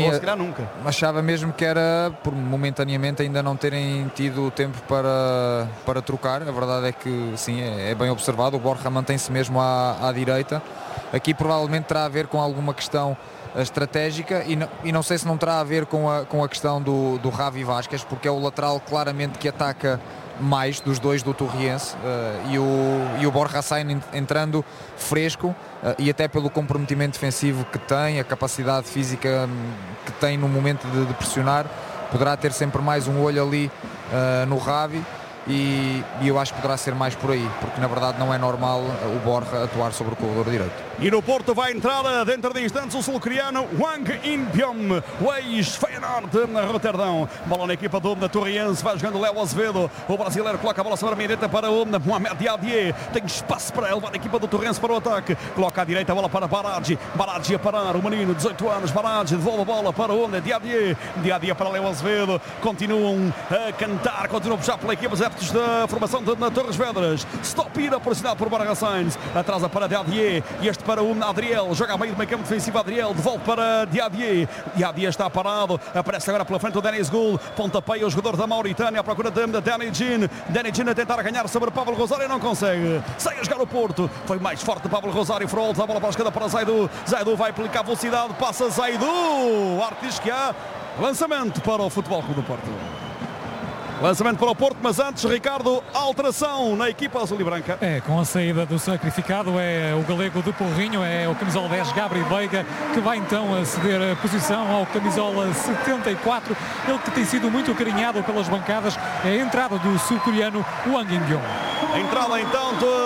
ou se calhar nunca. Achava mesmo que era por momentaneamente ainda não terem tido tempo para trocar. A verdade é que sim, é bem observado, o Borja mantém-se mesmo à direita. Aqui provavelmente terá a ver com alguma questão estratégica e não sei se não terá a ver com a questão do Javi Vázquez, porque é o lateral claramente que ataca mais dos dois do Torriense, e o Borja sai entrando fresco, e até pelo comprometimento defensivo que tem, a capacidade física que tem no momento de pressionar, poderá ter sempre mais um olho ali no Javi. E eu acho que poderá ser mais por aí, porque na verdade não é normal o Borja atuar sobre o corredor direito. E no Porto vai entrar dentro de instantes o sul-coreano Hwang In-byum, o ex-Feyenoord de Roterdão. Bola na equipa do Torriense, vai jogando Léo Azevedo. O brasileiro coloca a bola sobre a direita para o Mohamed Diadier. Tem espaço para levar a equipa do Torriense para o ataque. Coloca à direita a bola para Baradji. Baradji a parar, o menino, 18 anos. Baradji devolve a bola para o Diadier. Diadier para Léo Azevedo. Continuam a cantar, continuam a puxar pela equipa da formação de Torres Vedras. Stopira pressionado por Borja Sainz, atrasa para Diadier, e este para o Adriel, joga a meio do meio campo defensivo. Adriel devolve para Diadier. Diadier está parado, aparece agora pela frente o Deniz Gul, pontapeia o jogador da Mauritânia à procura de Danny Jean. Danny Jean a tentar ganhar sobre Pablo Rosário, não consegue, sai a jogar o Porto, foi mais forte Pablo Rosário. Frolls, a bola para a esquerda para Zaidu. Zaidu vai aplicar velocidade, passa Zaidu, arte que há lançamento para o Futebol Clube do Porto. Lançamento para o Porto, mas antes, Ricardo, alteração na equipa azul e branca. Com a saída do sacrificado, é o galego de Porrinho, é o camisola 10 Gabri Veiga, que vai então a ceder a posição ao camisola 74, ele que tem sido muito acarinhado pelas bancadas. É a entrada do sul-coreano Hwang In-byum. A entrada então de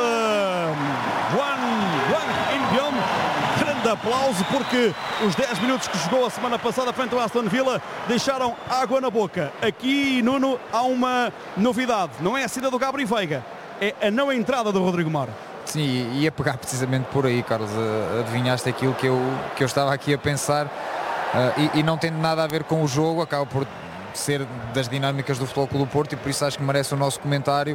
Hwang In-byum. Grande aplauso, porque os 10 minutos que jogou a semana passada frente ao Aston Villa deixaram água na boca. Aqui, Nuno, há uma novidade. Não é a saída do Gabri Veiga, é a não entrada do Rodrigo Mora. Sim, ia pegar precisamente por aí, Carlos. Adivinhaste aquilo que eu estava aqui a pensar, e não tem nada a ver com o jogo, acaba por ser das dinâmicas do Futebol Clube do Porto, e por isso acho que merece o nosso comentário.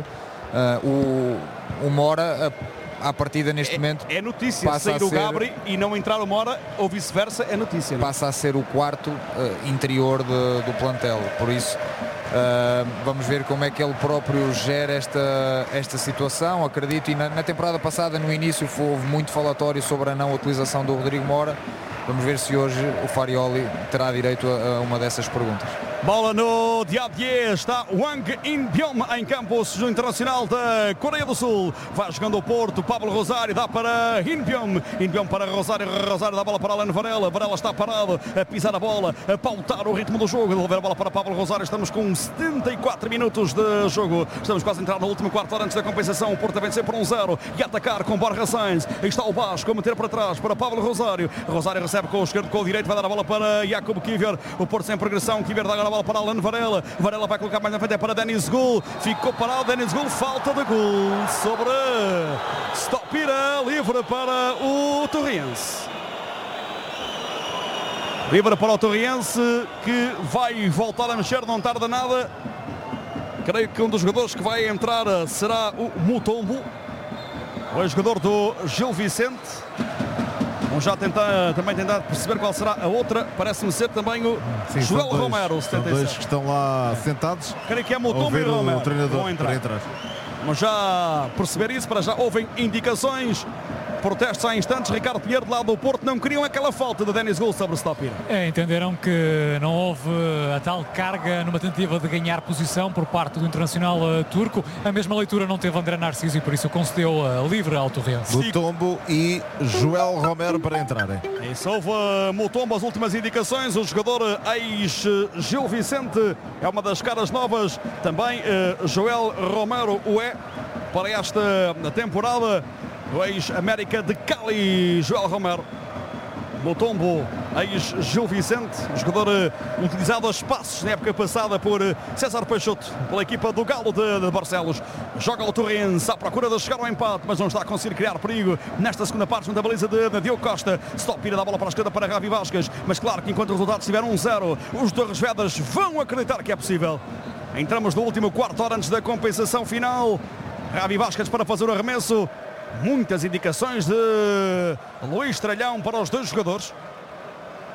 O Mora, à partida neste momento, é notícia sair o Gabri e não entrar o Mora, ou vice-versa, é notícia, não? Passa a ser o quarto interior do plantel, por isso vamos ver como é que ele próprio gera esta situação. Acredito, e na temporada passada, no início, houve muito falatório sobre a não utilização do Rodrigo Mora. Vamos ver se hoje o Farioli terá direito a uma dessas perguntas. Bola no Diadier, está Hwang In-byum em campo, o seleção internacional da Coreia do Sul. Vai jogando o Porto, Pablo Rosário dá para In-byum. In-byum para Rosário, Rosário dá a bola para Alan Varela. Varela está parado, a pisar a bola, a pautar o ritmo do jogo, devolver a bola para Pablo Rosário. Estamos com 74 minutos de jogo, estamos quase a entrar no último quarto hora antes da compensação. O Porto a vencer por 1-0 e a atacar com Borja Sainz. Aí está o Vasco a meter para trás para Pablo Rosário. Rosário recebe com o esquerdo, com o direito, vai dar a bola para Jakub Kivior. O Porto sem progressão, Kivior dá agora a bola para Alan Varela. Varela vai colocar mais na frente, é para Deniz Gul. Ficou parado Deniz Gul, falta de Gul sobre Stopira, livre para o Torriense. Livre para o Torriense, que vai voltar a mexer, não tarda nada. Creio que um dos jogadores que vai entrar será o Mutombo, o jogador do Gil Vicente. Vamos já também tentar perceber qual será a outra. Parece-me ser também o Joel Romero, 77. São dois que estão lá sentados. Creio que é Mutombo e Romero. O treinador vão entrar. para entrar. Vamos já perceber isso. Para já ouvem indicações. Protestos há instantes. Ricardo Pinheiro, do lado do Porto, não queriam aquela falta de Deniz Gul sobre o Stopira. Entenderam que não houve a tal carga numa tentativa de ganhar posição por parte do internacional turco. A mesma leitura não teve André Narciso e por isso concedeu livre ao Torrense. Mutombo e Joel Romero para entrarem. Isso, houve Mutombo, as últimas indicações. O jogador ex-Gil Vicente é uma das caras novas. Também Joel Romero o é para esta temporada. O ex-América de Cali, Joel Romero. Mutombo, ex-Gil Vicente, jogador utilizado a espaços na época passada por César Peixoto, pela equipa do Galo de Barcelos. Joga o Torrense à procura de chegar ao empate, mas não está a conseguir criar perigo nesta segunda parte, junto à baliza de Diogo Costa. Stopira dá a bola para a esquerda para Javi Vázquez, mas claro que enquanto o resultado estiver 1-0, os Torres Vedras vão acreditar que é possível. Entramos no último quarto hora antes da compensação final. Javi Vázquez para fazer o arremesso. Muitas indicações de Luís Tralhão para os dois jogadores.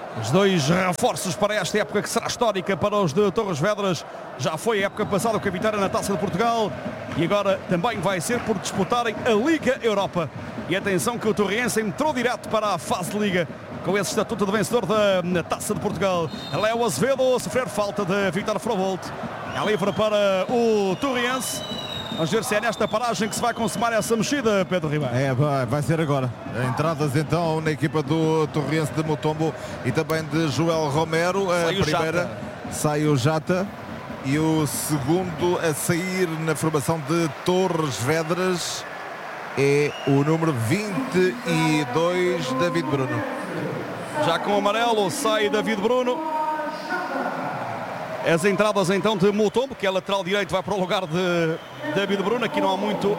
Os dois reforços para esta época que será histórica para os de Torres Vedras. Já foi a época passada com a vitória na Taça de Portugal e agora também vai ser por disputarem a Liga Europa. E atenção que o Torriense entrou direto para a fase de Liga com esse estatuto de vencedor da Taça de Portugal. Léo Azevedo a sofrer falta de Vítor Frobolt. É livre para o Torriense. Vamos ver se é nesta paragem que se vai consumar essa mexida, Pedro Ribeiro. Vai ser agora. Entradas então na equipa do Torriense de Mutombo e também de Joel Romero. A primeira sai o Jata e o segundo a sair na formação de Torres Vedras é o número 22, David Bruno. Já com o amarelo sai David Bruno. As entradas então de Mutombo, que é lateral direito, vai para o lugar de David Bruno. Aqui não há muito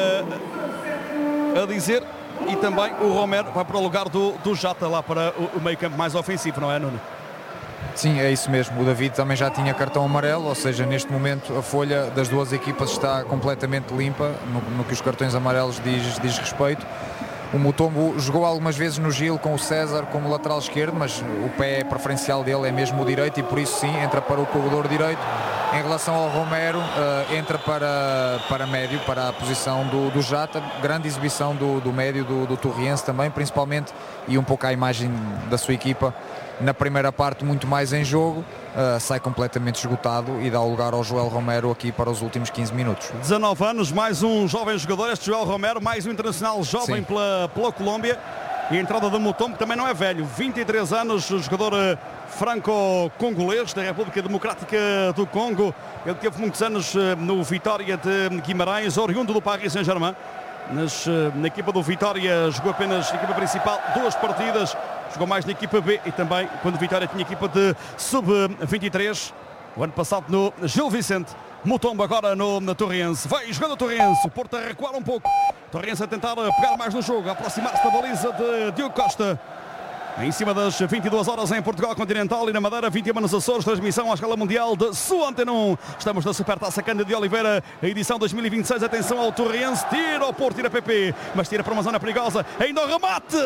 a dizer. E também o Romero vai para o lugar do Jata, lá para o meio campo mais ofensivo, não é, Nuno? Sim, é isso mesmo. O David também já tinha cartão amarelo, ou seja, neste momento a folha das duas equipas está completamente limpa no que os cartões amarelos diz respeito. O Mutombo jogou algumas vezes no Gil com o César como lateral esquerdo, mas o pé preferencial dele é mesmo o direito e por isso sim, entra para o corredor direito. Em relação ao Romero, entra para médio, para a posição do Jata. Grande exibição do médio do Torriense também, principalmente, e um pouco a imagem da sua equipa. Na primeira parte muito mais em jogo, sai completamente esgotado e dá o lugar ao Joel Romero aqui para os últimos 15 minutos. 19 anos, mais um jovem jogador, este Joel Romero, mais um internacional jovem pela Colômbia. E a entrada do Mutombo, que também não é velho, 23 anos, jogador franco-congolês da República Democrática do Congo. Ele teve muitos anos no Vitória de Guimarães, oriundo do Paris Saint-Germain. Na equipa do Vitória jogou apenas na equipa principal 2 partidas, jogou mais na equipa B e também quando o Vitória tinha equipa de sub-23. O ano passado no Gil Vicente. Mutombo agora no Torriense. Vai jogando o Torriense. O Porto a recuar um pouco. Torriense a tentar pegar mais no jogo, a aproximar-se da baliza de Diogo Costa. Em cima das 22 horas em Portugal Continental e na Madeira, 21 nos Açores, transmissão à escala mundial de sua Antena 1. Estamos na Supertaça Cândido de Oliveira, a edição 2026. Atenção ao Torriense, tira ao Porto, tira PP, mas tira para uma zona perigosa. Ainda o remate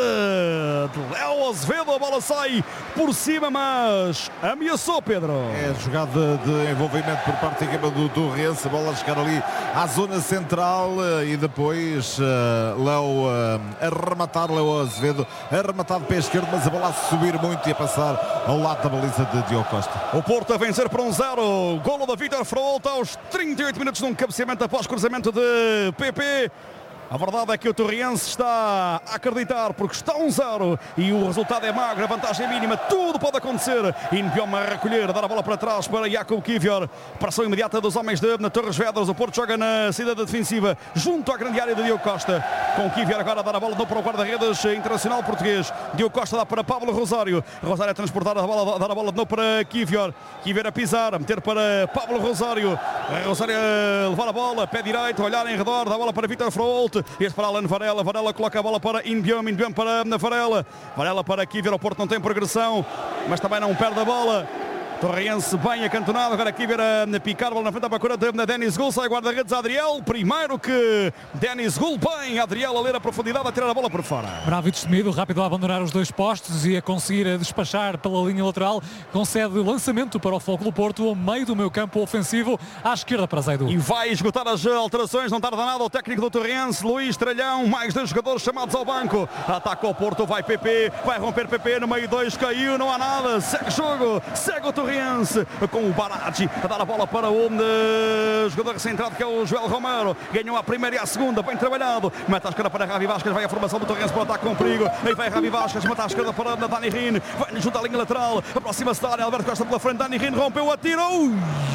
de Léo Azevedo, a bola sai por cima, mas ameaçou, Pedro. É jogada de envolvimento por parte da equipa do Torriense, a bola a chegar ali à zona central e depois Léo a rematar, Léo Azevedo a rematar de pé esquerdo, mas a bola a subir muito e a passar ao lado da baliza de Diogo Costa. O Porto a vencer por 1-0. Golo da Vítor Frobolt aos 38 minutos num cabeceamento após cruzamento de PP. A verdade é que o Torriense está a acreditar porque está 1-0 e o resultado é magro, a vantagem é mínima, tudo pode acontecer. Inbiom a recolher, dar a bola para trás para Jakub Kivior. Pressão imediata dos homens de Torres Vedras. O Porto joga na saída defensiva junto à grande área de Diogo Costa. Com Kivior agora a dar a bola para o guarda-redes internacional português. Diogo Costa dá para Pablo Rosário. Rosário a transportar a bola, dar a bola de novo para Kivior. Kivior a pisar, a meter para Pablo Rosário. Rosário a levar a bola, pé direito, olhar em redor, dá a bola para Vítor Frobolt. Este para Alan Varela, Varela coloca a bola para Inbiom, Inbiom para Varela, Varela para Kivior. O Porto não tem progressão, mas também não perde a bola. Torriense bem acantonado, agora Kivior a picar, bola na frente à procura de Denis Gul, sai guarda-redes Adriel, primeiro que Denis Gul, bem, Adriel a ler a profundidade, a tirar a bola por fora. Bravo e destemido, rápido a abandonar os 2 postos e a conseguir despachar pela linha lateral, concede lançamento para o Flóculo Porto, ao meio do meio campo ofensivo, à esquerda para Zaidu. E vai esgotar as alterações, não tarda nada o técnico do Torriense, Luís Tralhão, mais 2 jogadores chamados ao banco, ataca o Porto, vai PP, vai romper PP no meio 2, caiu, não há nada, segue o jogo, segue o Torriense com o Barati a dar a bola para o jogador centrado que é o Joel Romero, ganhou a primeira e a segunda, bem trabalhado, mete a esquerda para Ravi Vasquez, vai a formação do Torriense para o ataque com perigo, aí vai Ravi Vasquez, mete a esquerda para Dani Rin, vai junto à linha lateral, aproxima-se da área, Alberto Costa pela frente, Dani Rin rompeu, atirou.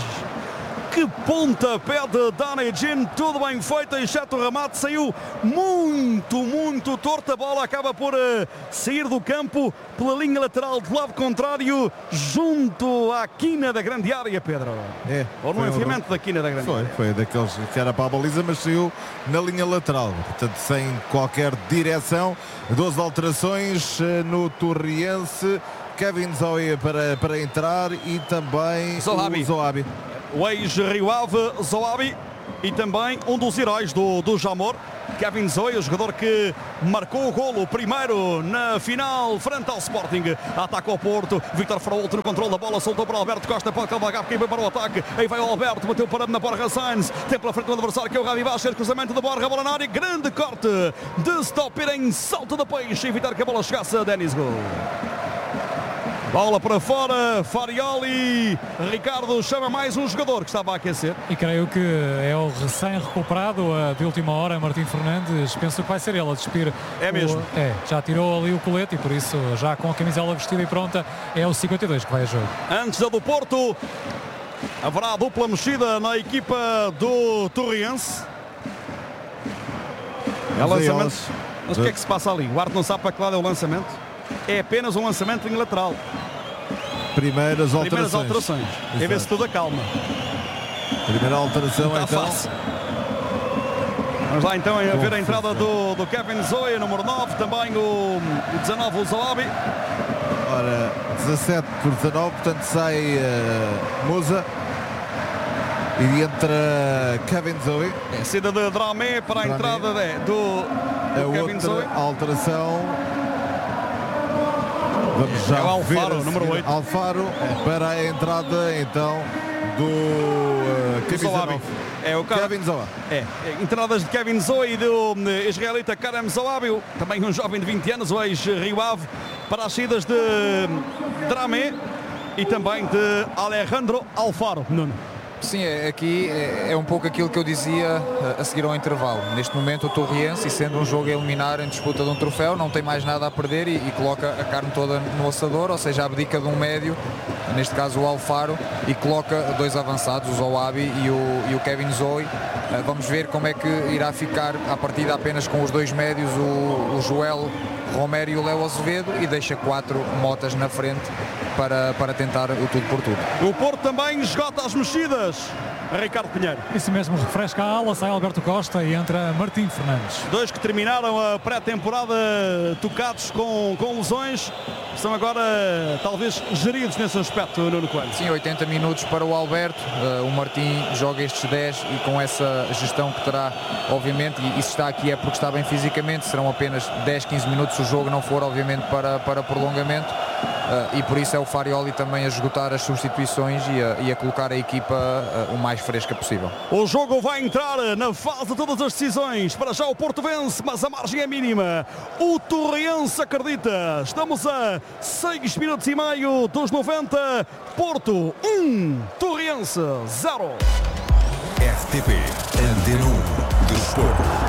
Que pontapé de Dani Rin, tudo bem feito, exceto o remate, saiu muito torta, a bola acaba por sair do campo pela linha lateral do lado contrário, junto à quina da grande área, Pedro. Ou no enfiamento da quina da grande área. Foi daqueles que era para a baliza, mas saiu na linha lateral, portanto sem qualquer direção. 12 alterações no Torriense, Kevin Zoe para entrar e também Zohabi. o Zohabi. O ex-Rio Ave, Zohabi, e também um dos heróis do Jamor, Kevin Zoe, o jogador que marcou o golo, o primeiro na final frente ao Sporting. Ataca o Porto, Vítor Fraúlto no controle da bola, soltou para Alberto Costa, pode calvar, quem vai para o ataque, aí vai o Alberto, bateu parando na Borja Sainz, tem pela frente do adversário que é o Ravi Baixo, cruzamento da Borja, bola na área, grande corte de Stopira em salto de peixe, evitar que a bola chegasse a Denis Gol. Bola para fora, Farioli. Ricardo chama mais um jogador que estava a aquecer. E creio que é o recém-recuperado de última hora, Martim Fernandes. Penso que vai ser ele a despir. É mesmo? Já tirou ali o colete e por isso, já com a camisola vestida e pronta, é o 52 que vai a jogo. Antes da do Porto, haverá dupla mexida na equipa do Torriense. É lançamento. Mas o que é que se passa ali? O Arte não sabe para que lado é o lançamento? É apenas um lançamento em lateral. Primeiras alterações. É ver se tudo acalma. Primeira alteração Está então. fácil. Vamos lá então a ver a entrada do Kevin Zoe, número 9, também o 19, o Zoabi. Ora, 17 por 19, portanto sai Musa e entra Kevin Zoe. É saída de Dramé para a entrada do Kevin Zoe. A alteração. Vamos já é o Alfaro, ver número 8. Alfaro para a entrada então do Zoabi. É o Kevin Zoe. Entradas de Kevin Zoe e do israelita Karem Zoabi, também um jovem de 20 anos, o ex-Rio Ave, para as saídas de Dramé e também de Alejandro Alfaro. Nuno. Sim, aqui é um pouco aquilo que eu dizia a seguir ao intervalo. Neste momento o Torriense, sendo um jogo a eliminar em disputa de um troféu, não tem mais nada a perder e coloca a carne toda no assador, ou seja, abdica de um médio, neste caso o Alfaro, e coloca dois avançados, o Zoabi e o Kevin Zoe. Vamos ver como é que irá ficar a partida apenas com os dois médios, o Joel Romero e o Léo Azevedo, e deixa 4 motas na frente para tentar o tudo por tudo. O Porto também esgota as mexidas. Ricardo Pinheiro. Isso mesmo, refresca a ala, sai Alberto Costa e entra Martim Fernandes. Dois que terminaram a pré-temporada tocados com lesões, são agora talvez geridos nesse aspecto, Nuno Coelho. Sim, 80 minutos para o Alberto, o Martim joga estes 10 e com essa gestão que terá, obviamente, e se está aqui é porque está bem fisicamente, serão apenas 10, 15 minutos se o jogo não for, obviamente, para prolongamento. E por isso é o Farioli também a esgotar as substituições e a colocar a equipa o mais fresca possível. O jogo vai entrar na fase de todas as decisões. Para já o Porto vence, mas a margem é mínima. O Torriense acredita. Estamos a 6 minutos e meio dos 90. Porto 1, Torriense 0. RTP Antena 1 Desporto.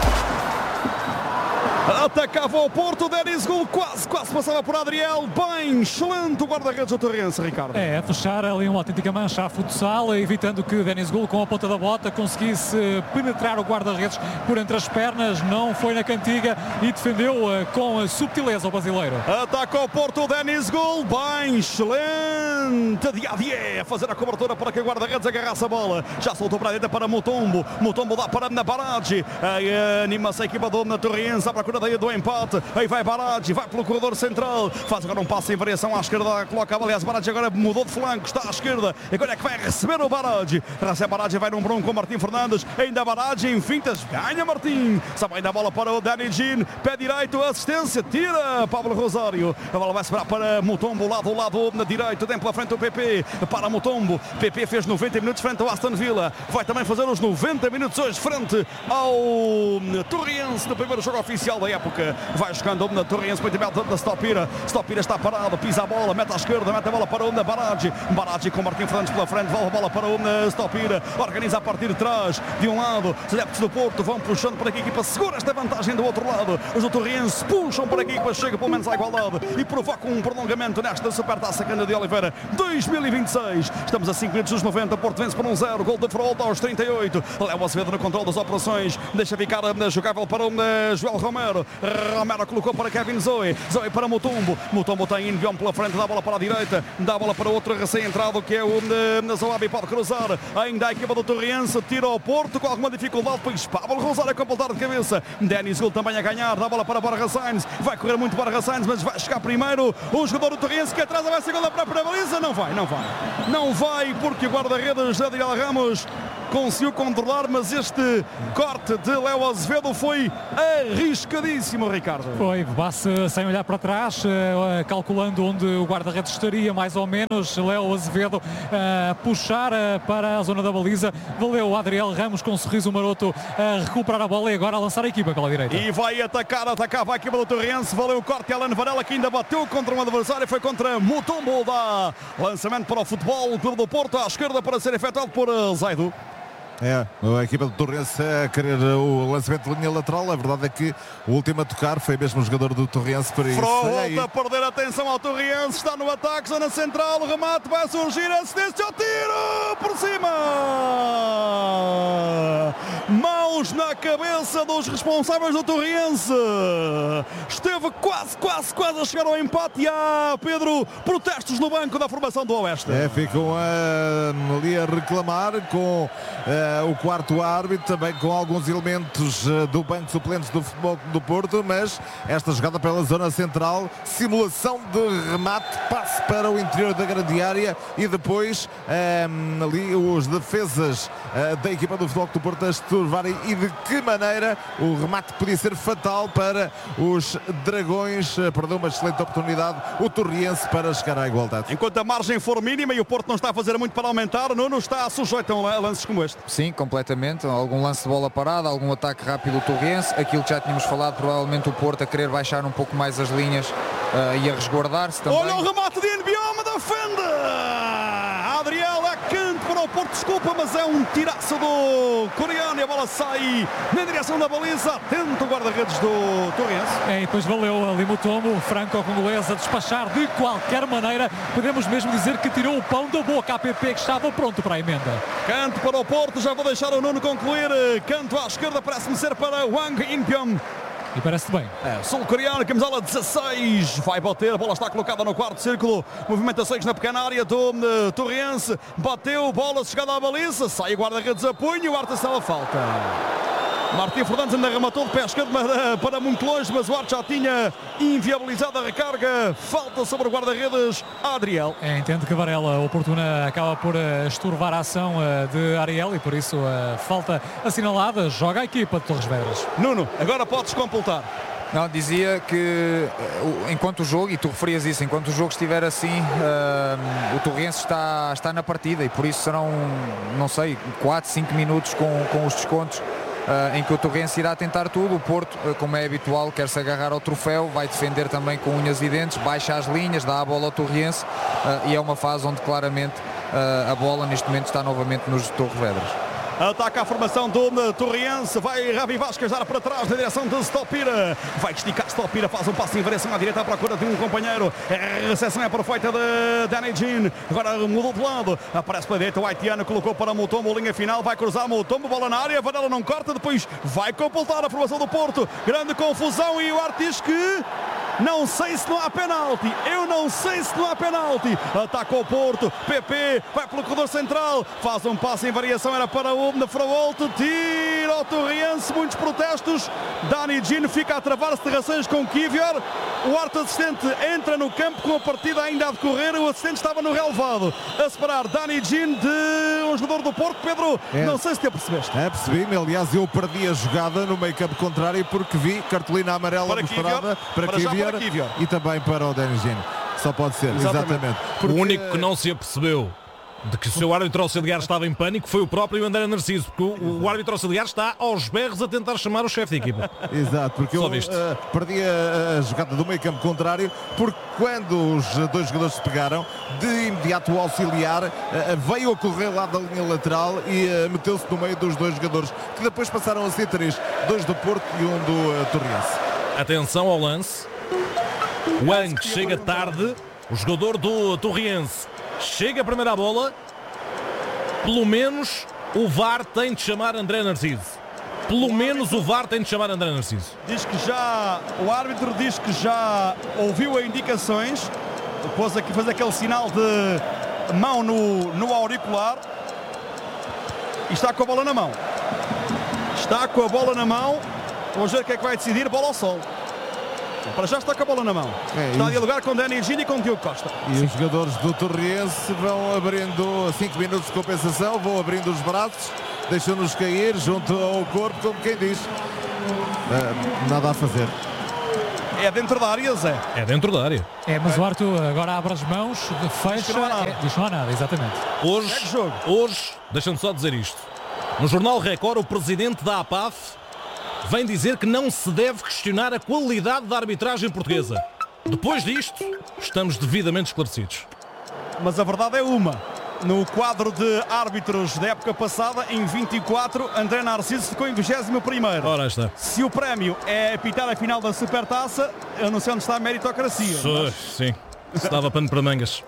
Atacava o Porto, Denis Gol quase passava por Adriel. Bem, excelente o guarda-redes do Torriense, Ricardo. Fechar ali uma autêntica mancha à futsal, evitando que Denis Gol com a ponta da bota conseguisse penetrar o guarda-redes por entre as pernas. Não foi na cantiga e defendeu com subtileza o brasileiro. Ataca o Porto, Denis Gol. Bem, excelente Diadier a fazer a cobertura para que o guarda-redes agarrasse a bola. Já soltou para a direita para Mutombo. Mutombo dá para na Baragi. Anima-se a equipa do Torriense à procura do empate. Aí vai Baragi, vai pelo corredor central. Faz agora um passo em variação à esquerda. Coloca a bola. Aliás, Baragi agora mudou de flanco. Está à esquerda. Agora é que vai receber o Baragi. Recebe Baragi, vai num bronco com Martim Fernandes. Ainda Baragi em fintas. Ganha Martim. Sabe ainda a bola para o Danny Jean. Pé direito, assistência. Tira Pablo Rosário. A bola vai sobrar para Mutombo. Lado na direita. Tem pela frente o PP. Para Mutombo. PP fez 90 minutos frente ao Aston Villa. Vai também fazer os 90 minutos hoje frente ao Torriense no primeiro jogo oficial da época. Vai jogando na Torriense, muito bem da Stopira. Stopira está parado, pisa a bola, mete à esquerda, mete a bola para o Baragi. Baragi com Martim Fernandes pela frente, volta a bola para o Stopira. Organiza a partir de trás, de um lado. Os adeptos do Porto vão puxando para que a equipa segura esta vantagem do outro lado. Os do Torriense puxam para que a equipa chega pelo menos à igualdade e provoca um prolongamento nesta Supertaça Cândida de Oliveira 2026. Estamos a 5 minutos dos 90. Porto vence por 1-0. Gol de Fraúlto aos 38. Léo Azevedo no controle das operações. Deixa ficar jogável para o Joel Romero. Romero colocou para Kevin Zoe. Zoe para Mutombo. Mutombo tem Invion pela frente. Dá a bola para a direita. Dá a bola para outro recém-entrado que é o Zoabi. Pode cruzar. Ainda a equipa do Torriense. Tira ao Porto com alguma dificuldade. Depois Pablo Rosário a completar de cabeça. Denis Gol também a ganhar. Dá a bola para Borja Sainz. Vai correr muito Borja Sainz, mas vai chegar primeiro o jogador do Torriense que atrasa. Vai ser gol da própria baliza. Não vai porque o guarda-redes Adriel Ramos conseguiu controlar, mas este corte de Léo Azevedo foi arriscadíssimo, Ricardo. Foi, Basse sem olhar para trás, calculando onde o guarda-redes estaria, mais ou menos. Léo Azevedo a puxar para a zona da baliza. Valeu o Adriel Ramos com um sorriso maroto a recuperar a bola e agora a lançar a equipa pela direita. E vai atacar a equipa do Torrense. Valeu o corte, Alan Varela, que ainda bateu contra um adversário, foi contra Mutombo. Dá lançamento para o Futebol Clube do Porto, à esquerda para ser efetuado por Zaidu. A equipa do Torrense a querer o lançamento de linha lateral. A verdade é que o último a tocar foi mesmo o jogador do Torrense. Para isso, volta a perder atenção ao Torrense, está no ataque, zona central, remate, vai surgir, assistência ao tiro, por cima! Mãos na cabeça dos responsáveis do Torrense. Esteve quase a chegar ao empate. E há, Pedro, protestos no banco da formação do Oeste. Ficam ali a reclamar com o quarto árbitro, também com alguns elementos do banco suplentes do Futebol do Porto, mas esta jogada pela zona central, simulação de remate, passe para o interior da grande área e depois ali os defesas da equipa do Futebol do Porto a estorvarem, e de que maneira o remate podia ser fatal para os Dragões. Perdeu uma excelente oportunidade o Torriense para chegar à igualdade. Enquanto a margem for mínima e o Porto não está a fazer muito para aumentar, Nuno está sujeito a lances como este. Sim, completamente. Algum lance de bola parada, algum ataque rápido do Torrense. Aquilo que já tínhamos falado, provavelmente o Porto a querer baixar um pouco mais as linhas e a resguardar-se também. Olha o remate de Nbioma, defende! Adriel é canto para o Porto, desculpa, mas é um tiraço do coreano e a bola sai na direção da baliza. Atento o guarda-redes do Torrense. E depois valeu ali Mutombo, franco-congolês, a despachar de qualquer maneira. Podemos mesmo dizer que tirou o pão da boca à PP, que estava pronto para a emenda. Canto para o Porto, já vou deixar o Nuno concluir. Canto à esquerda, parece-me ser para Wang In-pyeom. E parece bem. Sul-coreano, camisola 16. Vai bater, a bola está colocada no quarto círculo. Movimentações na pequena área do Torrense. Bateu, bola chegada à baliza. Sai o guarda-redes a punho, o Arte estava a falta. Martim Fernandes ainda rematou de pé esquerdo para muito longe, mas o Arte já tinha inviabilizado a recarga. Falta sobre o guarda-redes Adriel. Entendo que Varela oportuna acaba por estorvar a ação de Ariel e por isso a falta assinalada. Joga a equipa de Torres Vedras. Nuno, agora podes completar. Não, dizia que enquanto o jogo, e tu referias isso, enquanto o jogo estiver assim, o Torrense está na partida e por isso serão, não sei, 4, 5 minutos com os descontos. Em que o Torrense irá tentar tudo. O Porto, como é habitual, quer se agarrar ao troféu, vai defender também com unhas e dentes, baixa as linhas, dá a bola ao Torrense e é uma fase onde claramente a bola neste momento está novamente nos Torres Vedras. Ataca a formação do Torrense. Vai Ravi Vasquez dar para trás na direção de Stopira. Vai esticar Stopira, faz um passo em variação à direita à procura de um companheiro. A recepção é perfeita de Danny Jean. Agora mudou de lado. Aparece para a direita o haitiano, colocou para Mutombo, linha final. Vai cruzar Mutombo, bola na área. Varela não corta, depois vai completar a formação do Porto. Grande confusão e o Arte diz que não sei se não há penalti. Eu não sei se não há penalti. Ataca o Porto. PP vai pelo corredor central. Faz um passo em variação. Era para o Fravolto. Tira o Torrense. Muitos protestos. Danny Jean fica a travar-se de rações com Kivior. O Arte assistente entra no campo com a partida ainda a decorrer. O assistente estava no relevado a separar Danny Jean de um jogador do Porto. Pedro, não sei se te apercebeste. Percebi-me. Aliás, eu perdi a jogada no meio campo contrário porque vi cartolina amarela para mostrada para Kivior. E também para o Danny Jean. Só pode ser, exatamente. Porque... O único que não se apercebeu de que o seu árbitro auxiliar estava em pânico foi o próprio André Narciso, porque o árbitro auxiliar está aos berros a tentar chamar o chefe de equipa. Exato, porque eu perdi a jogada do meio campo contrário, porque quando os dois jogadores se pegaram, de imediato o auxiliar veio a correr lá da linha lateral e meteu-se no meio dos dois jogadores, que depois passaram a ser 3, 2 do Porto e 1 do Torrense. Atenção ao lance. Wang chega tarde, o jogador do Torrense chega a primeira bola. Pelo menos o VAR tem de chamar André Narciso. Pelo menos o VAR tem de chamar André Narciso. Diz que já, o árbitro diz que já ouviu as indicações, depois aqui faz aquele sinal de mão no auricular e está com a bola na mão. Está com a bola na mão. Vamos ver o que é que vai decidir. Bola ao sol. Para já está com a bola na mão. Está a dialogar com Danny Jean e com Diogo Costa. E os jogadores do Torrense vão abrindo 5 minutos de compensação, vão abrindo os braços, deixou-nos cair junto ao corpo, como quem diz. Nada a fazer. É dentro da área, Zé. É dentro da área. Mas o Arthur agora abre as mãos, fecha. Diz que não há nada, exatamente. Hoje, deixa-me só dizer isto. No Jornal Record, o presidente da APAF vem dizer que não se deve questionar a qualidade da arbitragem portuguesa. Depois disto, estamos devidamente esclarecidos. Mas a verdade é uma. No quadro de árbitros da época passada, em 24, André Narciso ficou em 21º. Ora está. Se o prémio é apitar a final da Supertaça, eu não sei onde está a meritocracia. Sim. Estava pano para mangas.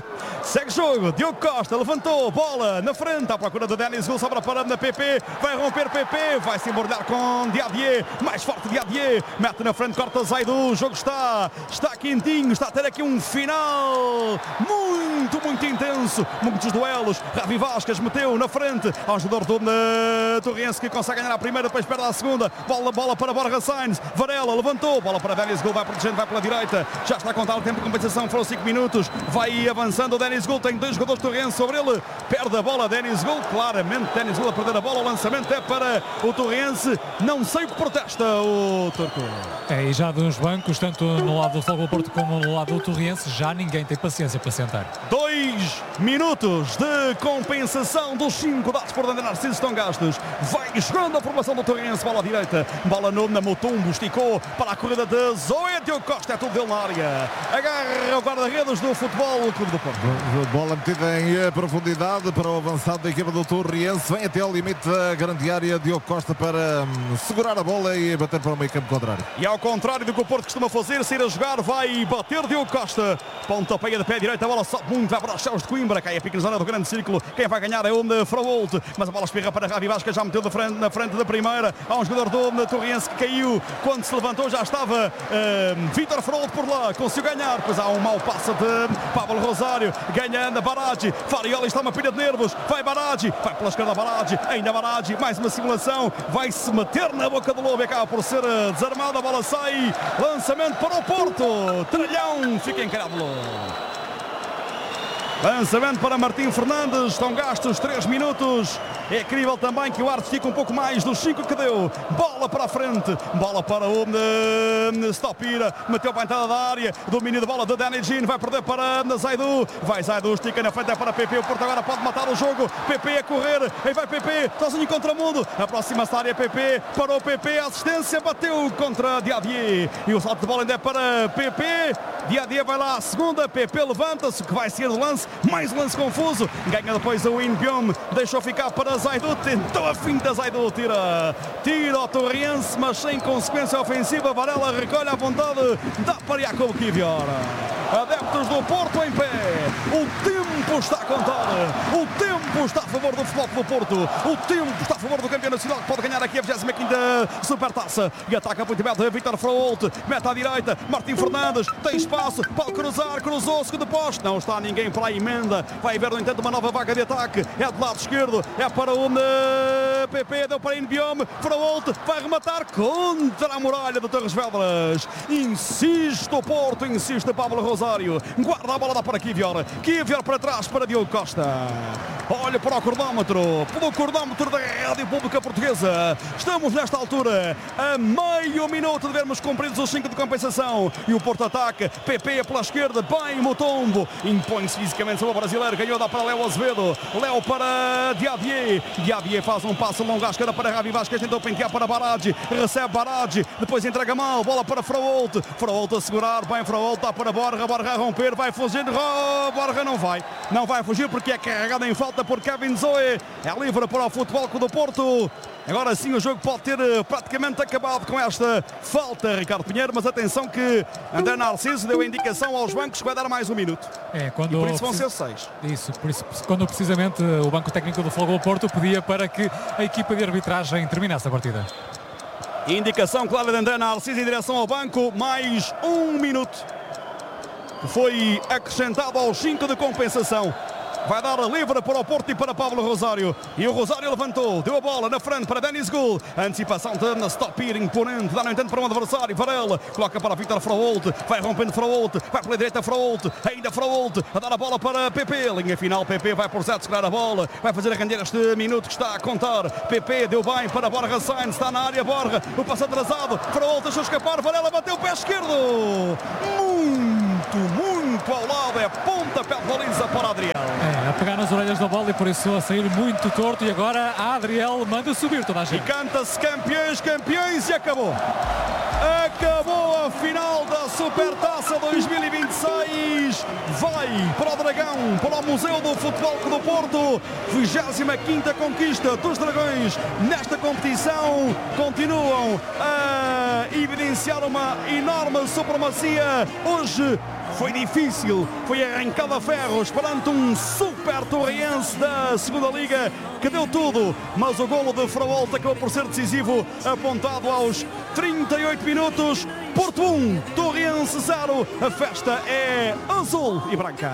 Segue jogo, Diogo Costa levantou, bola na frente, à procura do Denis Gul, sobra para na PP, vai romper PP, vai se embornar com Diadier, mais forte Diadier, mete na frente, corta Zaidu, o jogo está quentinho, está a ter aqui um final muito intenso, muitos duelos, Ravi Vasquez meteu na frente, ao jogador do Torrense que consegue ganhar a primeira, depois perde a segunda, bola para Borja Sainz, Varela levantou, bola para Denis Gul, vai protegendo, vai pela direita, já está a contar o tempo de compensação, foram 5 minutos, vai avançando o Denis Gul, tem 2 jogadores Torrense sobre ele, perde a bola Denis Gul, claramente Denis Gul a perder a bola, o lançamento é para o Torrense, não sei o que protesta o Turco. E já dos bancos, tanto no lado do Futebol Porto como no lado do Torrense, já ninguém tem paciência para sentar. 2 minutos de compensação dos 5 dados por André Narciso estão gastos, vai jogando a formação do Torrense, bola à direita, bola na Mutombo, esticou para a corrida de Zoé, Diogo Costa, é tudo dele na área, agarra o guarda-redes do Futebol Clube do Porto. Bola metida em profundidade para o avançado da equipa do Torrense, vem até ao limite da grande área, Diogo Costa para segurar a bola e bater para o meio campo contrário. E ao contrário do que o Porto costuma fazer, sair a jogar, vai bater Diogo Costa, pontapé de pé direito, a bola sobe muito, vai para os céus de Coimbra, cai a pique na zona do grande círculo, quem vai ganhar é o de Frault, mas a bola espirra para Ravi Vasquez, já meteu na frente da primeira, há um jogador do Torrense que caiu, quando se levantou já estava Vítor Frault por lá, conseguiu ganhar, pois há um mau passo de Pablo Rosário, ganha anda Baraggi, Farioli está uma pilha de nervos, vai Baraggi, vai pela esquerda Baraggi, ainda Baraggi, mais uma simulação, vai se meter na boca do lobo e acaba por ser desarmada, a bola sai, lançamento para o Porto, Tralhão fica encarado. Lançamento para Martim Fernandes, estão gastos 3 minutos. É incrível também que o Arte fica um pouco mais dos 5 que deu. Bola para a frente, bola para o Stopira, meteu para a entrada da área, domínio de bola de Danny Jean, vai perder para Zaidu, vai Zaidu, estica na frente, é para PP, o Porto agora pode matar o jogo, PP a correr, aí vai PP, sozinho contra o mundo, aproxima-se da área PP, para o PP, a assistência, bateu contra Diadier, e o salto de bola ainda é para PP, Diadier vai lá, a segunda, PP levanta-se, que vai ser o lance, mais um lance confuso, ganha depois o Inbiom, deixou ficar para Zaidu, tentou a finta, Zaidu tira o Torrense, mas sem consequência ofensiva, Varela recolhe à vontade, dá para Jacob Kivior. Adeptos do Porto em pé, o tempo está a contar, o tempo está a favor do Futebol do Porto, o tempo está a favor do campeão nacional que pode ganhar aqui a 25ª Supertaça, e ataca muito bem de Vítor Frault, mete à direita, Martim Fernandes, tem espaço, pode cruzar, cruzou, segundo poste, não está ninguém para a emenda, vai haver no entanto uma nova vaga de ataque, é do lado esquerdo, é para o PP, deu para Inbiom, Frault vai rematar contra a muralha de Torres Vedras, insiste o Porto, insiste Pablo Rosário, guarda a bola, dá para Kivior para trás para Diogo Costa, olha para o cronómetro, pelo cronómetro da Rádio Pública Portuguesa, estamos nesta altura a meio minuto de vermos cumpridos os 5 de compensação, e o Porto ataca, PP pela esquerda, bem Mutombo, impõe-se fisicamente sobre o brasileiro, ganhou, dá para Léo Azevedo, Léo para Diadier faz um passo longo à esquerda para Ravi Vasquez, tentou pentear para Baraggi, recebe Baraggi, depois entrega mal, bola para Frault a segurar, bem Frault, dá para Borja a romper, vai fugindo, Borja não vai fugir porque é carregado em falta por Kevin Zoe, é livre para o Futebol Clube do Porto. Agora sim o jogo pode ter praticamente acabado com esta falta, Ricardo Pinheiro, mas atenção que André Narciso deu a indicação aos bancos que vai dar mais um minuto. E por isso vão ser 6. Por isso, quando precisamente o banco técnico do Futebol Porto pedia para que a equipa de arbitragem terminasse a partida. Indicação clara de André Narciso em direção ao banco, mais um minuto que foi acrescentado aos 5 de compensação. vai dar livre para o Porto e para Pablo Rosário. E o Rosário levantou, deu a bola na frente para Dennis Gul. Antecipação de Stopir imponente, dá no entanto para um adversário. Varela coloca para Vítor Froholt, vai rompendo Froholt, vai pela direita Froholt, ainda Froholt, a dar a bola para PP. Linha final, PP vai por Zé segurar a bola, vai fazer a render este minuto que está a contar. PP deu bem para Borja Sainz, está na área Borja, o passo atrasado, Froholt deixou escapar, Varela bateu o pé esquerdo. Muito ao lado, é pontapé de baliza para Adriel. A pegar nas orelhas da bola e por isso a sair muito torto. E agora a Adriel manda subir toda a gente. E canta-se campeões, campeões e acabou. Acabou a final da Supertaça 2026. Vai para o Dragão, para o Museu do Futebol Clube do Porto. 25ª conquista dos Dragões nesta competição. Continuam a evidenciar uma enorme supremacia. Hoje foi difícil, foi arrancado a ferros perante um super torriense da segunda liga que deu tudo, mas o golo de Froholt acabou por ser decisivo, apontado aos 38 minutos. Porto 1, Torriense 0. A festa é azul e branca.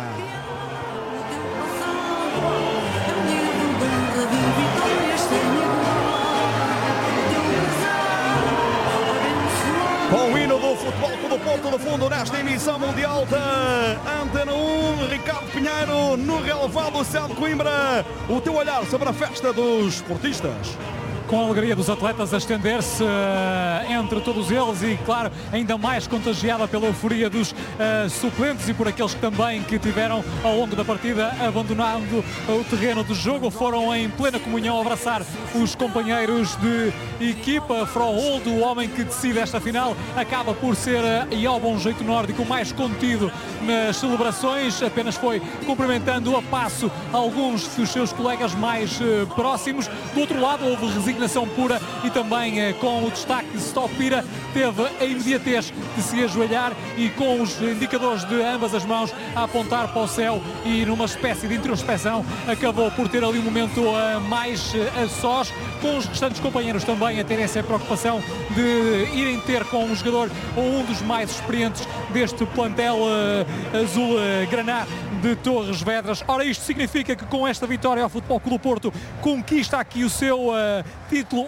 Com o hino do Futebol Clube do Porto de fundo nesta emissão mundial da Antena 1, Ricardo Pinheiro no relevado do céu de Coimbra. O teu olhar sobre a festa dos portistas. Com a alegria dos atletas a estender-se entre todos eles e, claro, ainda mais contagiada pela euforia dos suplentes e por aqueles que também que tiveram ao longo da partida abandonando o terreno de jogo, foram em plena comunhão abraçar os companheiros de equipa. Froholt, o homem que decide esta final, acaba por ser, e ao bom jeito nórdico, o mais contido nas celebrações, apenas foi cumprimentando a passo alguns dos seus colegas mais próximos. Do outro lado houve resignação pura e também com o destaque de Stopira teve a imediatez de se ajoelhar e com os indicadores de ambas as mãos a apontar para o céu e numa espécie de introspeção acabou por ter ali um momento mais a sós, com os restantes companheiros também a terem essa preocupação de irem ter com um jogador ou um dos mais experientes deste plantel azul graná de Torres Vedras. Ora, isto significa que com esta vitória o Futebol Clube do Porto conquista aqui o seu título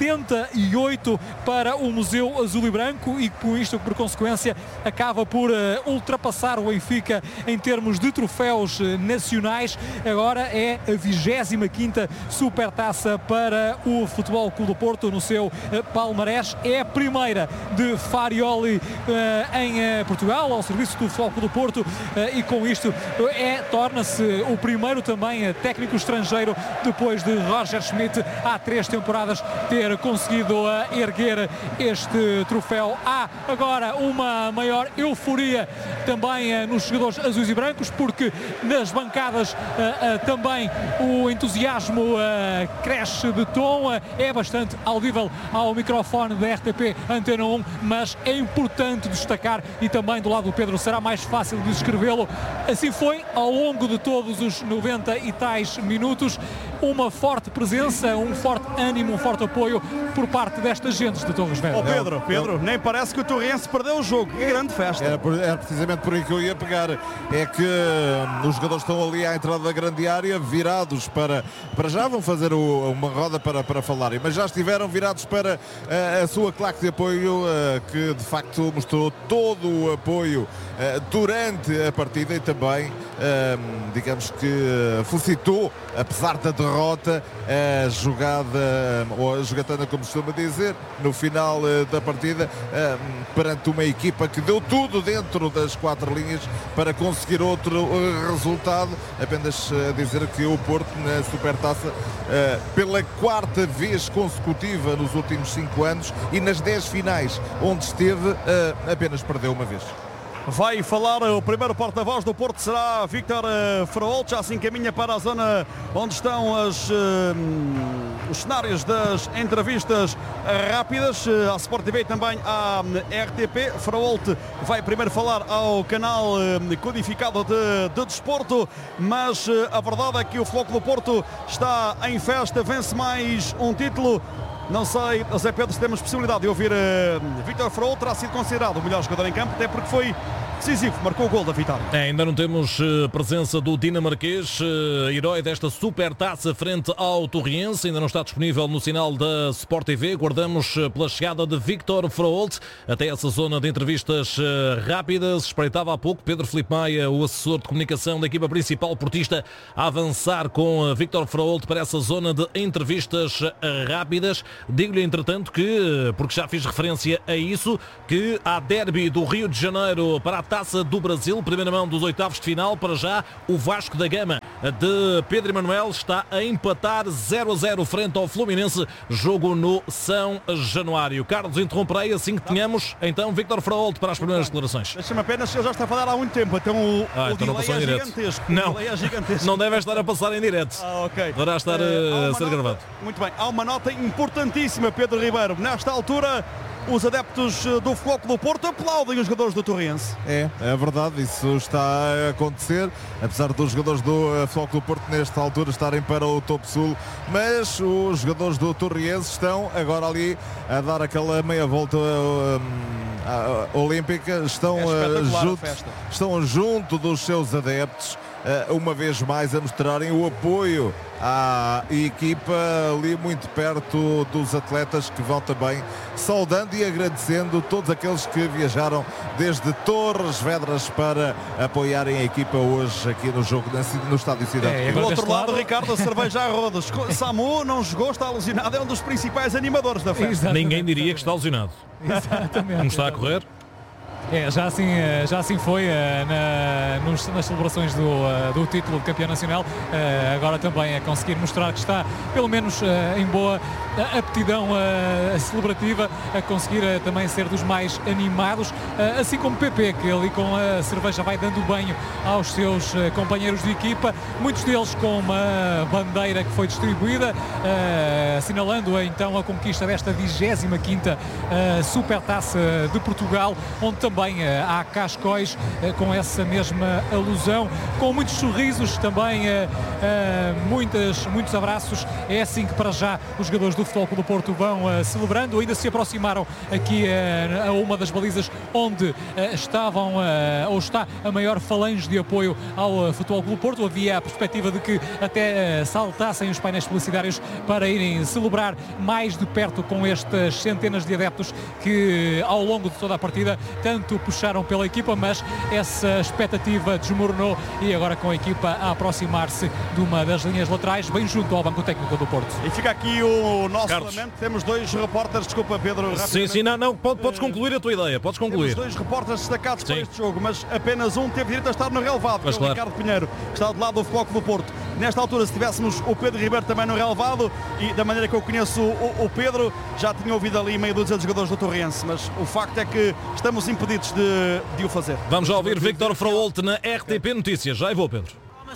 88 para o Museu Azul e Branco e com isto, por consequência, acaba por ultrapassar o Benfica em termos de troféus nacionais. Agora é a 25ª Supertaça para o Futebol Clube do Porto no seu palmarés. É a primeira de Farioli em Portugal, ao serviço do Futebol Clube do Porto, e com isto torna-se o primeiro também técnico estrangeiro depois de Roger Schmidt há 3 temporadas ter conseguido erguer este troféu. Há agora uma maior euforia também nos jogadores azuis e brancos, porque nas bancadas também o entusiasmo cresce de tom, é bastante audível ao microfone da RTP Antena 1, mas é importante destacar, e também do lado do Pedro será mais fácil de descrevê-lo, assim foi ao longo de todos os 90 e tais minutos, uma forte presença, um forte ânimo, um forte apoio por parte destas gentes de Torres Vedras. Pedro, nem parece que o Torrense perdeu o jogo. Que grande festa. Era precisamente por aí que eu ia pegar. É que os jogadores estão ali à entrada da grande área, virados para já vão fazer uma roda para falarem, mas já estiveram virados para a sua claque de apoio, que de facto mostrou todo o apoio durante a partida e também, digamos que felicitou, apesar da derrota, a jogada, ou a jogatana, como se costuma dizer, no final da partida, perante uma equipa que deu tudo dentro das 4 linhas para conseguir outro resultado. Apenas dizer que o Porto, na Supertaça, pela 4ª vez consecutiva nos últimos 5 anos e nas 10 finais onde esteve, apenas perdeu uma vez. Vai falar o primeiro porta-voz do Porto, será Vítor Froholt, já se encaminha para a zona onde estão os cenários das entrevistas rápidas, à Sport TV e também à RTP. Froholt vai primeiro falar ao canal codificado de desporto, mas a verdade é que o Futebol Clube do Porto está em festa, vence mais um título. Não sei, José Pedro, se temos possibilidade de ouvir Vítor Froholt. Terá sido considerado o melhor jogador em campo, até porque foi decisivo, marcou o gol da vitória. Ainda não temos presença do dinamarquês, herói desta supertaça frente ao Torriense. Ainda não está disponível no sinal da Sport TV. Guardamos pela chegada de Victor Fraholt até essa zona de entrevistas rápidas. Espreitava há pouco Pedro Filipe Maia, o assessor de comunicação da equipa principal portista, a avançar com Victor Fraholt para essa zona de entrevistas rápidas. Digo-lhe, entretanto, que, porque já fiz referência a isso, que há derby do Rio de Janeiro para a Taça do Brasil, primeira mão dos oitavos de final. Para já, o Vasco da Gama de Pedro Emanuel está a empatar 0-0 frente ao Fluminense, jogo no São Januário. Carlos, interromperei assim que tenhamos então Victor Fraholt para as primeiras declarações. Deixa-me apenas, ele já está a falar há muito tempo, então o então delay é gigantesco. Não deve estar a passar em direto. Ok. Deverá estar a ser gravado. Muito bem, há uma nota importantíssima, Pedro Ribeiro. Nesta altura, os adeptos do Futebol Clube do Porto aplaudem os jogadores do Torriense. É verdade, isso está a acontecer, apesar dos jogadores do Futebol Clube do Porto nesta altura estarem para o topo sul, mas os jogadores do Torriense estão agora ali a dar aquela meia volta olímpica, estão junto dos seus adeptos, uma vez mais a mostrarem o apoio à equipa, ali muito perto dos atletas que vão também saudando e agradecendo todos aqueles que viajaram desde Torres Vedras para apoiarem a equipa hoje aqui no jogo no Estádio Cidade. Do outro lado, Ricardo, a cerveja a rodas. Samu não jogou, está alucinado, é um dos principais animadores da festa. Exatamente. Ninguém diria que está alucinado. Exatamente. Como está a correr? Já assim foi nas celebrações do título de campeão nacional. Agora também a conseguir mostrar que está pelo menos em boa aptidão celebrativa, a conseguir também ser dos mais animados, assim como Pepe, que ali com a cerveja vai dando banho aos seus companheiros de equipa, muitos deles com uma bandeira que foi distribuída, assinalando então a conquista desta 25ª Supertaça de Portugal, onde também há cascóis com essa mesma alusão, com muitos sorrisos também, muitos abraços. É assim que para já os jogadores do Futebol Clube do Porto vão celebrando. Ainda se aproximaram aqui a uma das balizas onde estavam ou está a maior falange de apoio ao Futebol Clube do Porto. Havia a perspectiva de que até saltassem os painéis publicitários para irem celebrar mais de perto com estas centenas de adeptos que ao longo de toda a partida tanto puxaram pela equipa, mas essa expectativa desmoronou e agora com a equipa a aproximar-se de uma das linhas laterais, bem junto ao banco técnico do Porto. E fica aqui o nosso lamento. Temos dois repórteres, desculpa Pedro. Sim, não, podes concluir a tua ideia, podes concluir. Temos dois repórteres destacados para este jogo, mas apenas um teve direito a estar no relevado, que é o Ricardo Pinheiro, que está do lado do Futebol Clube do Porto. Nesta altura, se tivéssemos o Pedro Ribeiro também no relevado, e da maneira que eu conheço o Pedro, já tinha ouvido ali meia dúzia de jogadores do Torriense, mas o facto é que estamos impedidos de o fazer. Vamos já ouvir Victor Fraholt na RTP Notícias. Já vou, Pedro.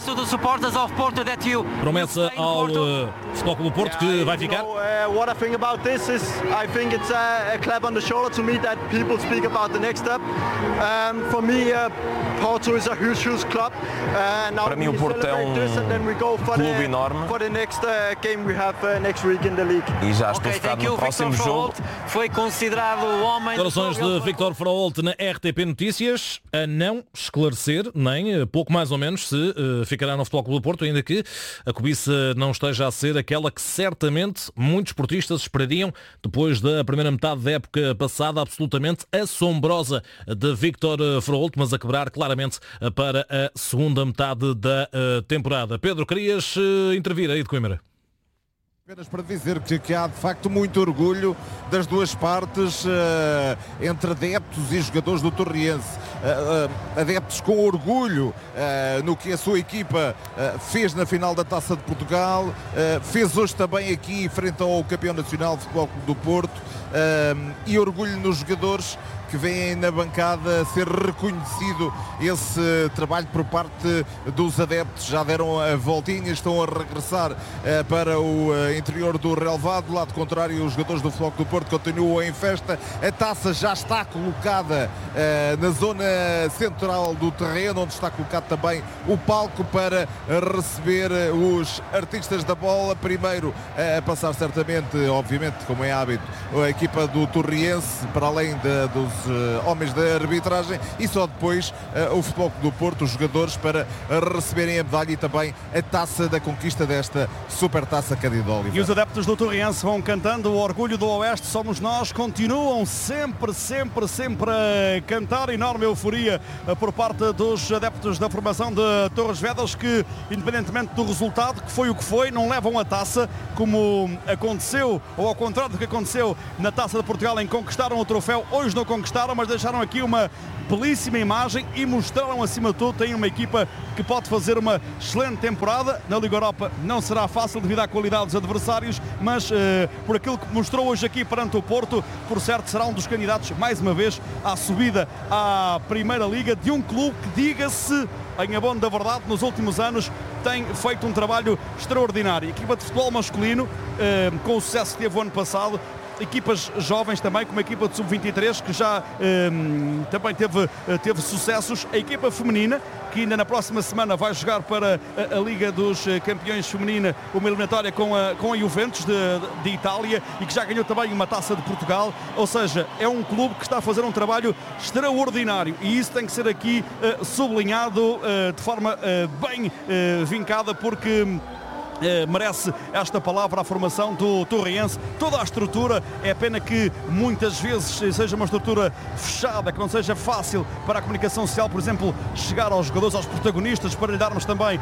Promessa ao Futebol Clube do Porto que vai ficar. What I think about this is I think it's a clap on the shoulder to me that people speak about the next step. For me, Porto is a huge club. Para mim o Porto é clube enorme. For the next game we have next week in the league. E já estou focado no próximo jogo. Foi considerado o homem. Declarações de Victor Fraholt na RTP Notícias, a não esclarecer nem pouco mais ou menos se ficará no Futebol Clube do Porto, ainda que a cobiça não esteja a ser aquela que certamente muitos portistas esperariam depois da primeira metade da época passada, absolutamente assombrosa de Victor Fraholt, mas a quebrar claramente para a segunda metade da temporada. Pedro, querias intervir aí de Coimbra? Apenas para dizer que há de facto muito orgulho das duas partes, entre adeptos e jogadores do Torriense. Adeptos com orgulho no que a sua equipa fez na final da Taça de Portugal, fez hoje também aqui frente ao campeão nacional de Futebol Clube do Porto, e orgulho nos jogadores que vêm na bancada ser reconhecido esse trabalho por parte dos adeptos. Já deram a voltinha, estão a regressar para o interior do relevado. Do lado contrário, os jogadores do Futebol Clube do Porto continuam em festa. A taça já está colocada na zona central do terreno, onde está colocado também o palco para receber os artistas da bola. Primeiro a passar certamente, obviamente, como é hábito, a equipa do Torriense, para além dos homens da arbitragem e só depois o Futebol Clube do Porto, os jogadores, para receberem a medalha e também a taça da conquista desta Supertaça Cândido Oliveira. E os adeptos do Torriense vão cantando o orgulho do Oeste, somos nós, continuam sempre a cantar. Enorme euforia por parte dos adeptos da formação de Torres Vedras, que independentemente do resultado, que foi o que foi, não levam a taça, como aconteceu, ou ao contrário do que aconteceu na Taça de Portugal, em que conquistaram o troféu. Hoje não conquistaram, mas deixaram aqui uma belíssima imagem e mostraram, acima de tudo, tem uma equipa que pode fazer uma excelente temporada. Na Liga Europa não será fácil devido à qualidade dos adversários, mas por aquilo que mostrou hoje aqui perante o Porto, por certo será um dos candidatos mais uma vez à subida à Primeira Liga, de um clube que, diga-se em abono da verdade, nos últimos anos tem feito um trabalho extraordinário. Equipa de futebol masculino, com o sucesso que teve o ano passado, equipas jovens também, como a equipa de sub-23, que já também teve sucessos. A equipa feminina, que ainda na próxima semana vai jogar para a Liga dos Campeões Feminina, uma eliminatória com a Juventus de Itália, e que já ganhou também uma Taça de Portugal. Ou seja, é um clube que está a fazer um trabalho extraordinário, e isso tem que ser aqui sublinhado de forma bem vincada, porque merece esta palavra a formação do Torriense. Toda a estrutura, é pena que muitas vezes seja uma estrutura fechada, que não seja fácil para a comunicação social, por exemplo, chegar aos jogadores, aos protagonistas, para lhe darmos também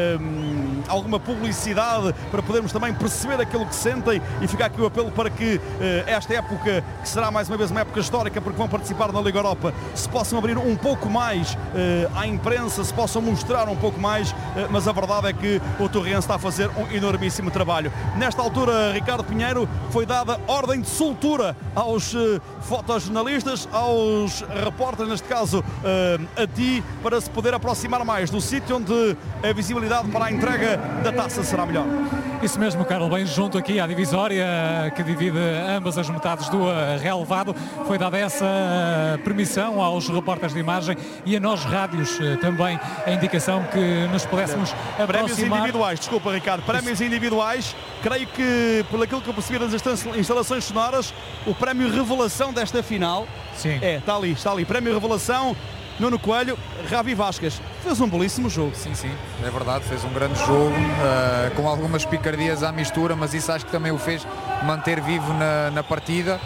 alguma publicidade, para podermos também perceber aquilo que sentem. E fica aqui o apelo para que esta época, que será mais uma vez uma época histórica, porque vão participar na Liga Europa, se possam abrir um pouco mais à imprensa, se possam mostrar um pouco mais, mas a verdade é que o Torriense está a fazer um enormíssimo trabalho. Nesta altura, Ricardo Pinheiro, foi dada ordem de soltura aos fotojornalistas, aos repórteres, neste caso a ti, para se poder aproximar mais do sítio onde a visibilidade para a entrega da taça será melhor. Isso mesmo, Carlos, bem junto aqui à divisória que divide ambas as metades do relevado. Foi dada essa permissão aos repórteres de imagem e a nós rádios também a indicação que nos pudéssemos aproximar. Prémios individuais, desculpa, Ricardo, prémios individuais. Creio que, por aquilo que eu percebi das instalações sonoras, o prémio revelação desta final, sim, está ali, prémio revelação, Nuno Coelho, Ravi Vasquez. Fez um belíssimo jogo. Sim, é verdade, fez um grande jogo, com algumas picardias à mistura, mas isso acho que também o fez manter vivo na partida,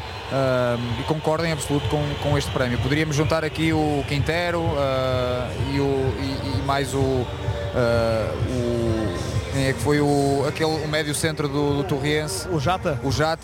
e concordo em absoluto com este prémio. Poderíamos juntar aqui o Quintero e mais quem é que foi o médio centro do Torriense? O Jata,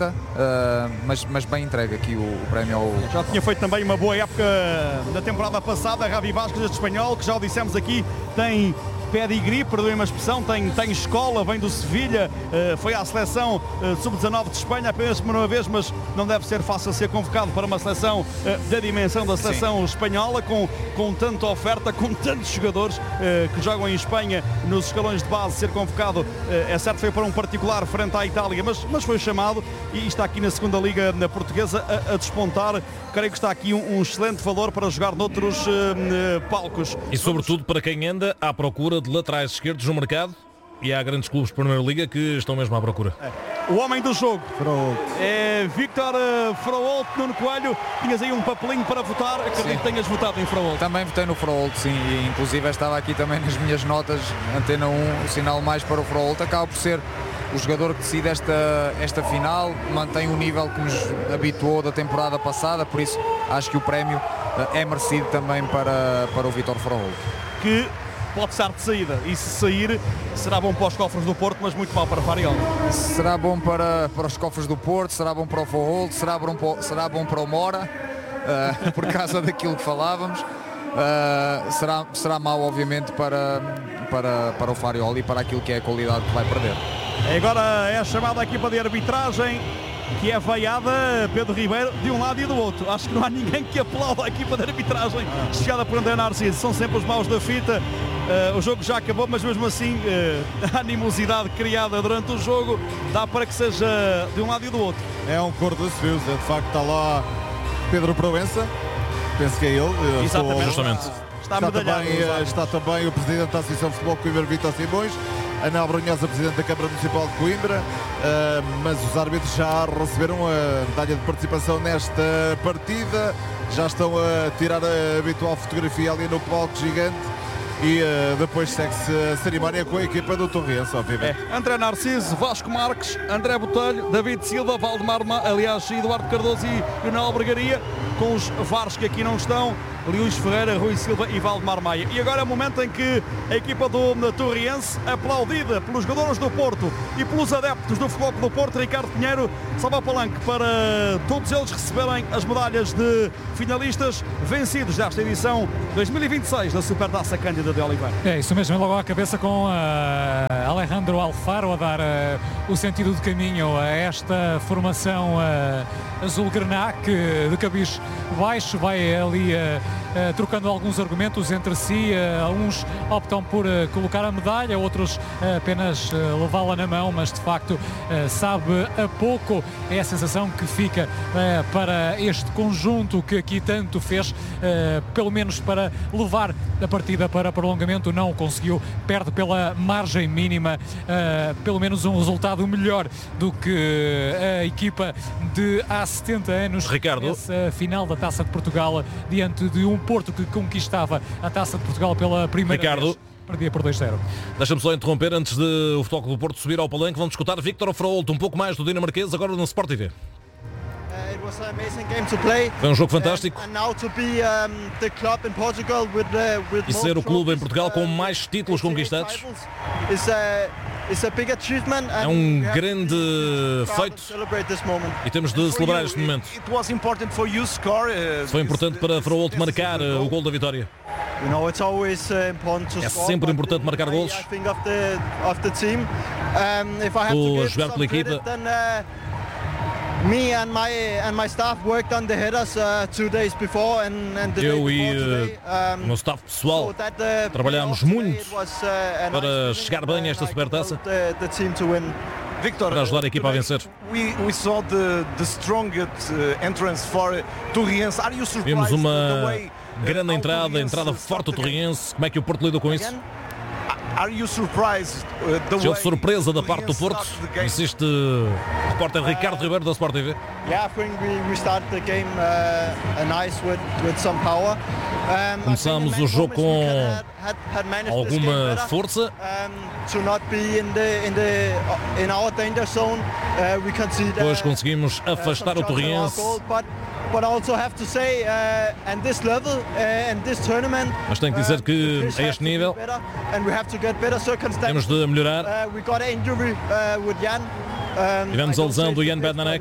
mas bem entregue aqui o prémio ao... Já tinha feito também uma boa época da temporada passada, Ravi Vasquez, este espanhol, que já o dissemos aqui, tem pedigree, perdoem-me a expressão, tem escola, vem do Sevilha, foi à seleção sub-19 de Espanha apenas por uma vez, mas não deve ser fácil ser convocado para uma seleção da dimensão da seleção espanhola, com tanta oferta, com tantos jogadores que jogam em Espanha nos escalões de base. Ser convocado, é certo, foi para um particular frente à Itália, mas foi chamado e está aqui na segunda Liga Portuguesa a despontar. Creio que está aqui um excelente valor para jogar noutros palcos. E sobretudo para quem anda à procura de laterais esquerdos no mercado, e há grandes clubes de Primeira Liga que estão mesmo à procura. O homem do jogo é Víctor Fraolt. Nuno Coelho, tinhas aí um papelinho para votar, acredito que tenhas votado em Fraolt. Também votei no Fraolt, sim, e inclusive estava aqui também nas minhas notas, Antena 1, o sinal mais para o Fraolt. Acaba por ser o jogador que decide esta final, mantém o nível que nos habituou da temporada passada, por isso acho que o prémio é merecido também para o Vítor Fraolt. Que pode estar de saída, e se sair será bom para os cofres do Porto, mas muito mal para o Fariol. Será bom para os cofres do Porto, será bom para o Fraolt, será bom para o Mora, por causa daquilo que falávamos. Será mau, obviamente, para o Fariol e para aquilo que é a qualidade que vai perder. Agora é chamada a equipa de arbitragem, que é veiada, Pedro Ribeiro, de um lado e do outro. Acho que não há ninguém que aplaude a equipa de arbitragem chegada por André Narciso. São sempre os maus da fita. O jogo já acabou, mas mesmo assim a animosidade criada durante o jogo dá para que seja de um lado e do outro. É um cor de ciúmes, de facto está lá Pedro Proença, penso que é ele. Exatamente. Justamente. Está também o presidente da Associação de Futebol, Coimbra, Vítor Simões, Ana Brunhosa, Presidente da Câmara Municipal de Coimbra, mas os árbitros já receberam a medalha de participação nesta partida, já estão a tirar a habitual fotografia ali no palco gigante. E depois segue-se a cerimónia com a equipa do Torriense, obviamente. André Narciso, Vasco Marques, André Botelho, David Silva, Valdemar, aliás, Eduardo Cardoso e Nal Bregaria, com os VARs que aqui não estão, Luís Ferreira, Rui Silva e Valdemar Maia. E agora é o momento em que a equipa do Torriense, aplaudida pelos jogadores do Porto e pelos adeptos do Futebol Clube do Porto, Ricardo Pinheiro, sobe ao palanque para todos eles receberem as medalhas de finalistas vencidos desta edição 2026 da Supertaça Cândida de Oliveira. É isso mesmo, logo à cabeça com Alejandro Alfaro a dar o sentido de caminho a esta formação azul-grená, que de cabiz baixo vai ali trocando alguns argumentos entre si. Uns optam por colocar a medalha, outros apenas levá-la na mão, mas de facto sabe a pouco. É a sensação que fica para este conjunto que aqui tanto fez, pelo menos para levar a partida para prolongamento. Não conseguiu, perde pela margem mínima, pelo menos um resultado melhor do que a equipa de há 70 anos. Ricardo, essa final da Taça de Portugal diante de um Porto que conquistava a Taça de Portugal pela primeira vez. Perdia por 2-0. Deixa-me só interromper antes de o Futebol Clube do Porto subir ao palanque. Vamos escutar Víctor Fraolto, um pouco mais do dinamarquês, agora no Sport TV. Foi um jogo fantástico. E ser o clube em Portugal com mais títulos conquistados é um grande feito e temos de celebrar este momento. Foi importante para Fraolto marcar o gol da vitória. É sempre importante marcar golos. Estou a jogar pela equipa. Eu e o meu staff pessoal trabalhámos muito para chegar bem a esta supertaça, para ajudar a equipa a vencer. Vimos uma grande entrada forte do Torriense. Como é que o Porto lidou com isso? Já houve surpresa da parte do Porto? Insiste o repórter Ricardo Ribeiro da Sport TV. Começámos o jogo com alguma força. Depois conseguimos afastar o Torriense. Mas tenho que dizer que a este nível temos de melhorar. Tivemos a lesão do Jan Bednarek.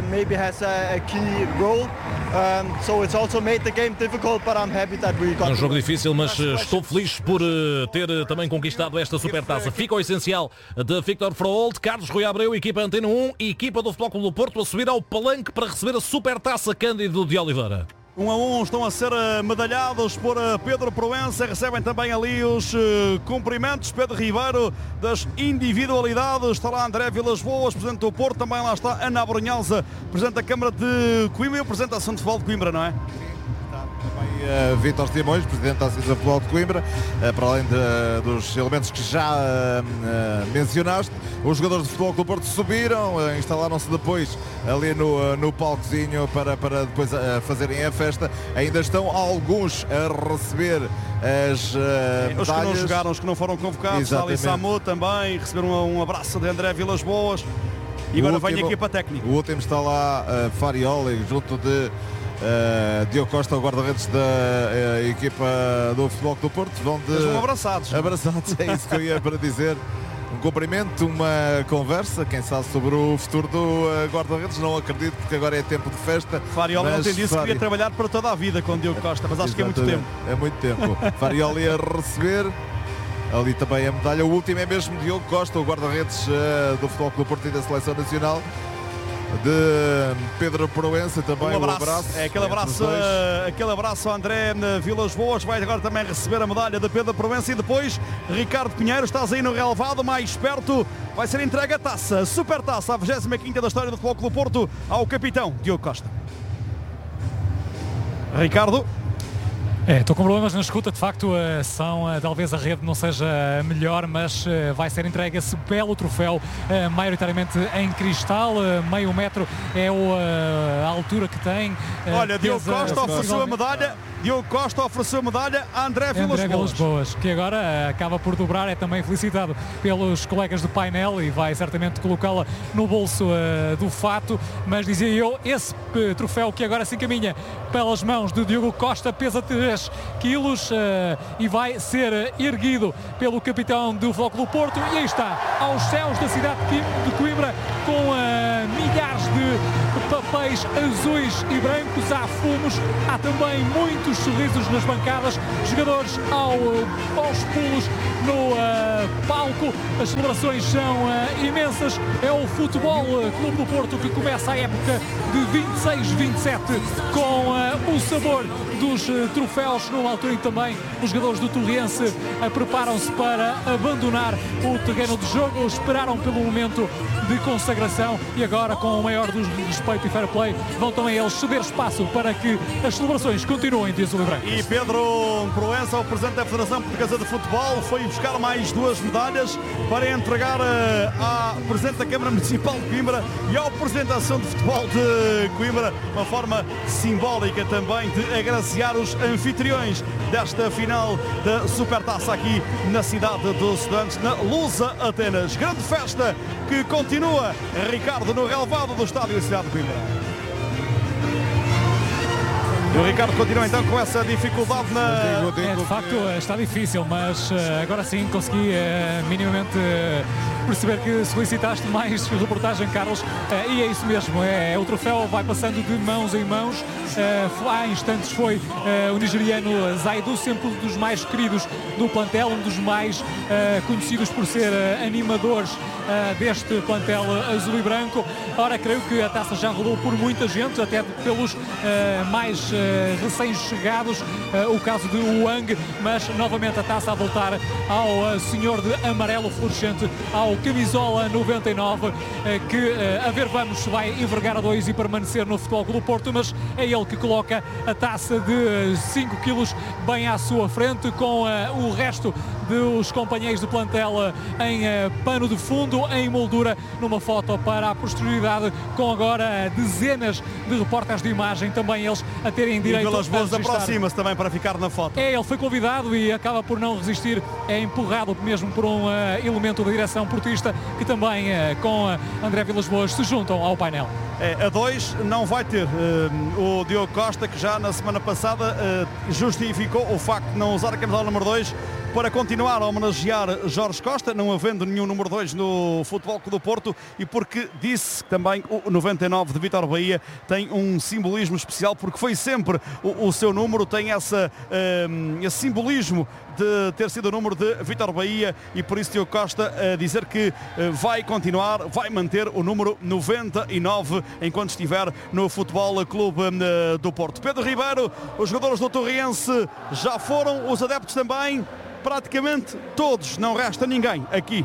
É um jogo difícil, mas estou feliz por ter também conquistado esta supertaça. Fica o essencial de Víctor Fraolto, Carlos Rui Abreu, equipa Antena 1 e equipa do Futebol Clube do Porto a subir ao palanque para receber a supertaça Cândido de Oliveira. 1-1 estão a ser medalhados por Pedro Proença, recebem também ali os cumprimentos, Pedro Ribeiro, das individualidades. Está lá André Vilas Boas, Presidente do Porto, também lá está Ana Brunhosa, Presidente da Câmara de Coimbra e o Presidente da Ação de Futebol de Coimbra, não é? Também Vítor Simões, Presidente da Associação de Futebol de Coimbra, para além dos elementos que já mencionaste. Os jogadores de futebol do Porto subiram, instalaram-se depois ali no palcozinho para depois fazerem a festa. Ainda estão alguns a receber as medalhas. Os que não jogaram, os que não foram convocados. Está ali Samu também, receberam um abraço de André Vilas Boas. E agora vem a equipa técnica. O último está lá, Farioli, junto de Diogo Costa, o guarda-redes da equipa do Futebol do Porto. Eles vão abraçados. Abraçados, é isso que eu ia para dizer. Um cumprimento, uma conversa, quem sabe, sobre o futuro do guarda-redes. Não acredito, porque agora é tempo de festa. Farioli ontem disse que queria trabalhar para toda a vida com Diogo Costa, mas acho que é muito tempo. É muito tempo. Farioli a receber ali também a medalha. O último é mesmo Diogo Costa, o guarda-redes do Futebol do Porto e da Seleção Nacional. De Pedro Proença também. Um abraço. É aquele abraço a André Vilas Boas. Vai agora também receber a medalha de Pedro Proença. E depois Ricardo Pinheiro, estás aí no relevado mais perto, vai ser entregue a taça, a supertaça, a 25ª da história do Futebol Clube do Porto, ao capitão Diogo Costa. Ricardo. Estou com problemas na escuta, de facto talvez a rede não seja a melhor, mas vai ser entregue esse belo troféu, maioritariamente em cristal, meio metro é a altura que tem. Olha, Diogo Costa ofereceu a medalha. Diogo Costa ofereceu a medalha a André Vilas Boas, que agora acaba por dobrar, é também felicitado pelos colegas do painel e vai certamente colocá-la no bolso do fato, mas dizia eu, esse troféu que agora se encaminha pelas mãos de Diogo Costa pesa 3 quilos e vai ser erguido pelo capitão do Futebol Clube do Porto, e aí está, aos céus da cidade de Coimbra, com milhares de papéis azuis e brancos, há fumos, há também muitos sorrisos nas bancadas, jogadores aos pulos no palco, as celebrações são imensas, é o Futebol Clube do Porto que começa a época de 26-27 com o sabor dos troféus, numa altura em que também os jogadores do Torriense preparam-se para abandonar o terreno de jogo, esperaram pelo momento de consagração e agora, com o maior dos respeito e fair play, vão também eles ceder espaço para que as celebrações continuem de azul e branco. E Pedro Proença, o presidente da Federação Portuguesa de Futebol, foi buscar mais 2 medalhas para entregar à presidente da Câmara Municipal de Coimbra e ao presidente da Associação de Futebol de Coimbra, uma forma simbólica também de agraciar os anfitriões desta final da Supertaça aqui na cidade dos Estudantes, na Lusa Atenas. Grande festa que continua, Ricardo, no relevado do estádio Cidade de Coimbra. E o Ricardo continua então com essa dificuldade na... de facto está difícil, mas agora sim consegui minimamente perceber que solicitaste mais reportagem, Carlos, e é isso mesmo, o troféu vai passando de mãos em mãos. Há instantes foi o nigeriano Zaidu, sempre um dos mais queridos do plantel, um dos mais conhecidos por ser animadores deste plantel azul e branco. Ora, creio que a taça já rodou por muita gente, até pelos mais recém-chegados, o caso de Wang, mas novamente a taça a voltar ao senhor de amarelo fluorescente, ao camisola 99, que a ver vamos se vai envergar a 2 e permanecer no Futebol Clube do Porto, mas é ele que coloca a taça de 5 quilos bem à sua frente, com o resto dos companheiros de plantel em pano de fundo, em moldura, numa foto para a posterioridade, com agora dezenas de repórteres de imagem, também eles a terem direito a registrar. Vilas Boas aproxima-se também para ficar na foto. Ele foi convidado e acaba por não resistir, é empurrado mesmo por um elemento da direção portista, que também com André Vilas Boas se juntam ao painel. A 2 não vai ter o Diogo Costa, que já na semana passada justificou o facto de não usar a camisola número 2 para continuar a homenagear Jorge Costa, não havendo nenhum número 2 no Futebol Clube do Porto, e porque disse que também o 99 de Vítor Bahia tem um simbolismo especial, porque foi sempre o seu número, tem esse simbolismo de ter sido o número de Vítor Bahia, e por isso Diogo Costa a dizer que vai continuar, vai manter o número 99 enquanto estiver no Futebol Clube do Porto. Pedro Ribeiro, os jogadores do Torriense já foram, os adeptos também, praticamente todos, não resta ninguém aqui.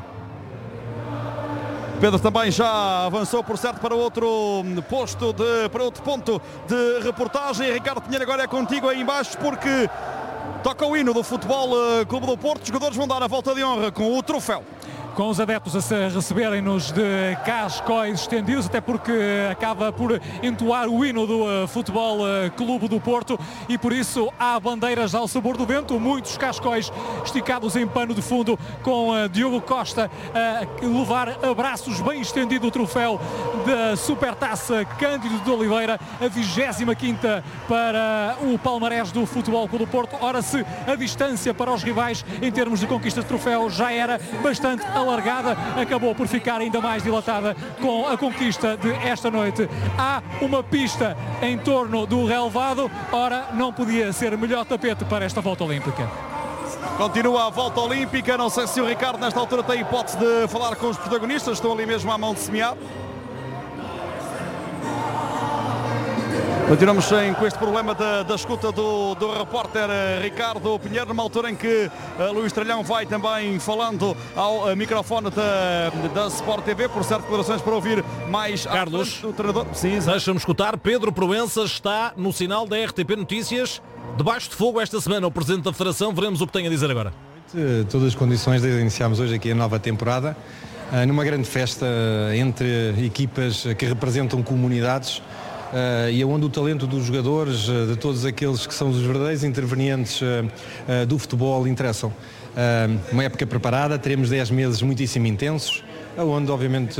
Pedro também já avançou, por certo, para outro posto, para outro ponto de reportagem. Ricardo Pinheiro, agora é contigo aí embaixo, porque toca o hino do Futebol Clube do Porto. Os jogadores vão dar a volta de honra com o troféu, com os adeptos a receberem-nos de cascóis estendidos, até porque acaba por entoar o hino do Futebol Clube do Porto, e por isso há bandeiras ao sabor do vento, muitos cascóis esticados em pano de fundo, com Diogo Costa a levar abraços bem estendido o troféu da Supertaça Cândido de Oliveira, a 25ª para o palmarés do Futebol Clube do Porto. Ora, se a distância para os rivais em termos de conquista de troféu já era bastante alargada, acabou por ficar ainda mais dilatada com a conquista de esta noite. Há uma pista em torno do relevado, ora, não podia ser melhor tapete para esta volta olímpica. Continua a volta olímpica, não sei se o Ricardo nesta altura tem hipótese de falar com os protagonistas, estão ali mesmo à mão de semear. Continuamos com este problema da escuta do repórter Ricardo Pinheiro, numa altura em que Luís Tralhão vai também falando ao microfone da Sport TV, por certo, declarações para ouvir mais Carlos, do treinador. Sim, deixa-me escutar. Pedro Proença está no sinal da RTP Notícias, debaixo de fogo esta semana. O Presidente da Federação, veremos o que tem a dizer agora. Todas as condições de iniciarmos hoje aqui a nova temporada, numa grande festa entre equipas que representam comunidades, e onde o talento dos jogadores, de todos aqueles que são os verdadeiros intervenientes do futebol, interessam. Uma época preparada, teremos 10 meses muitíssimo intensos, onde obviamente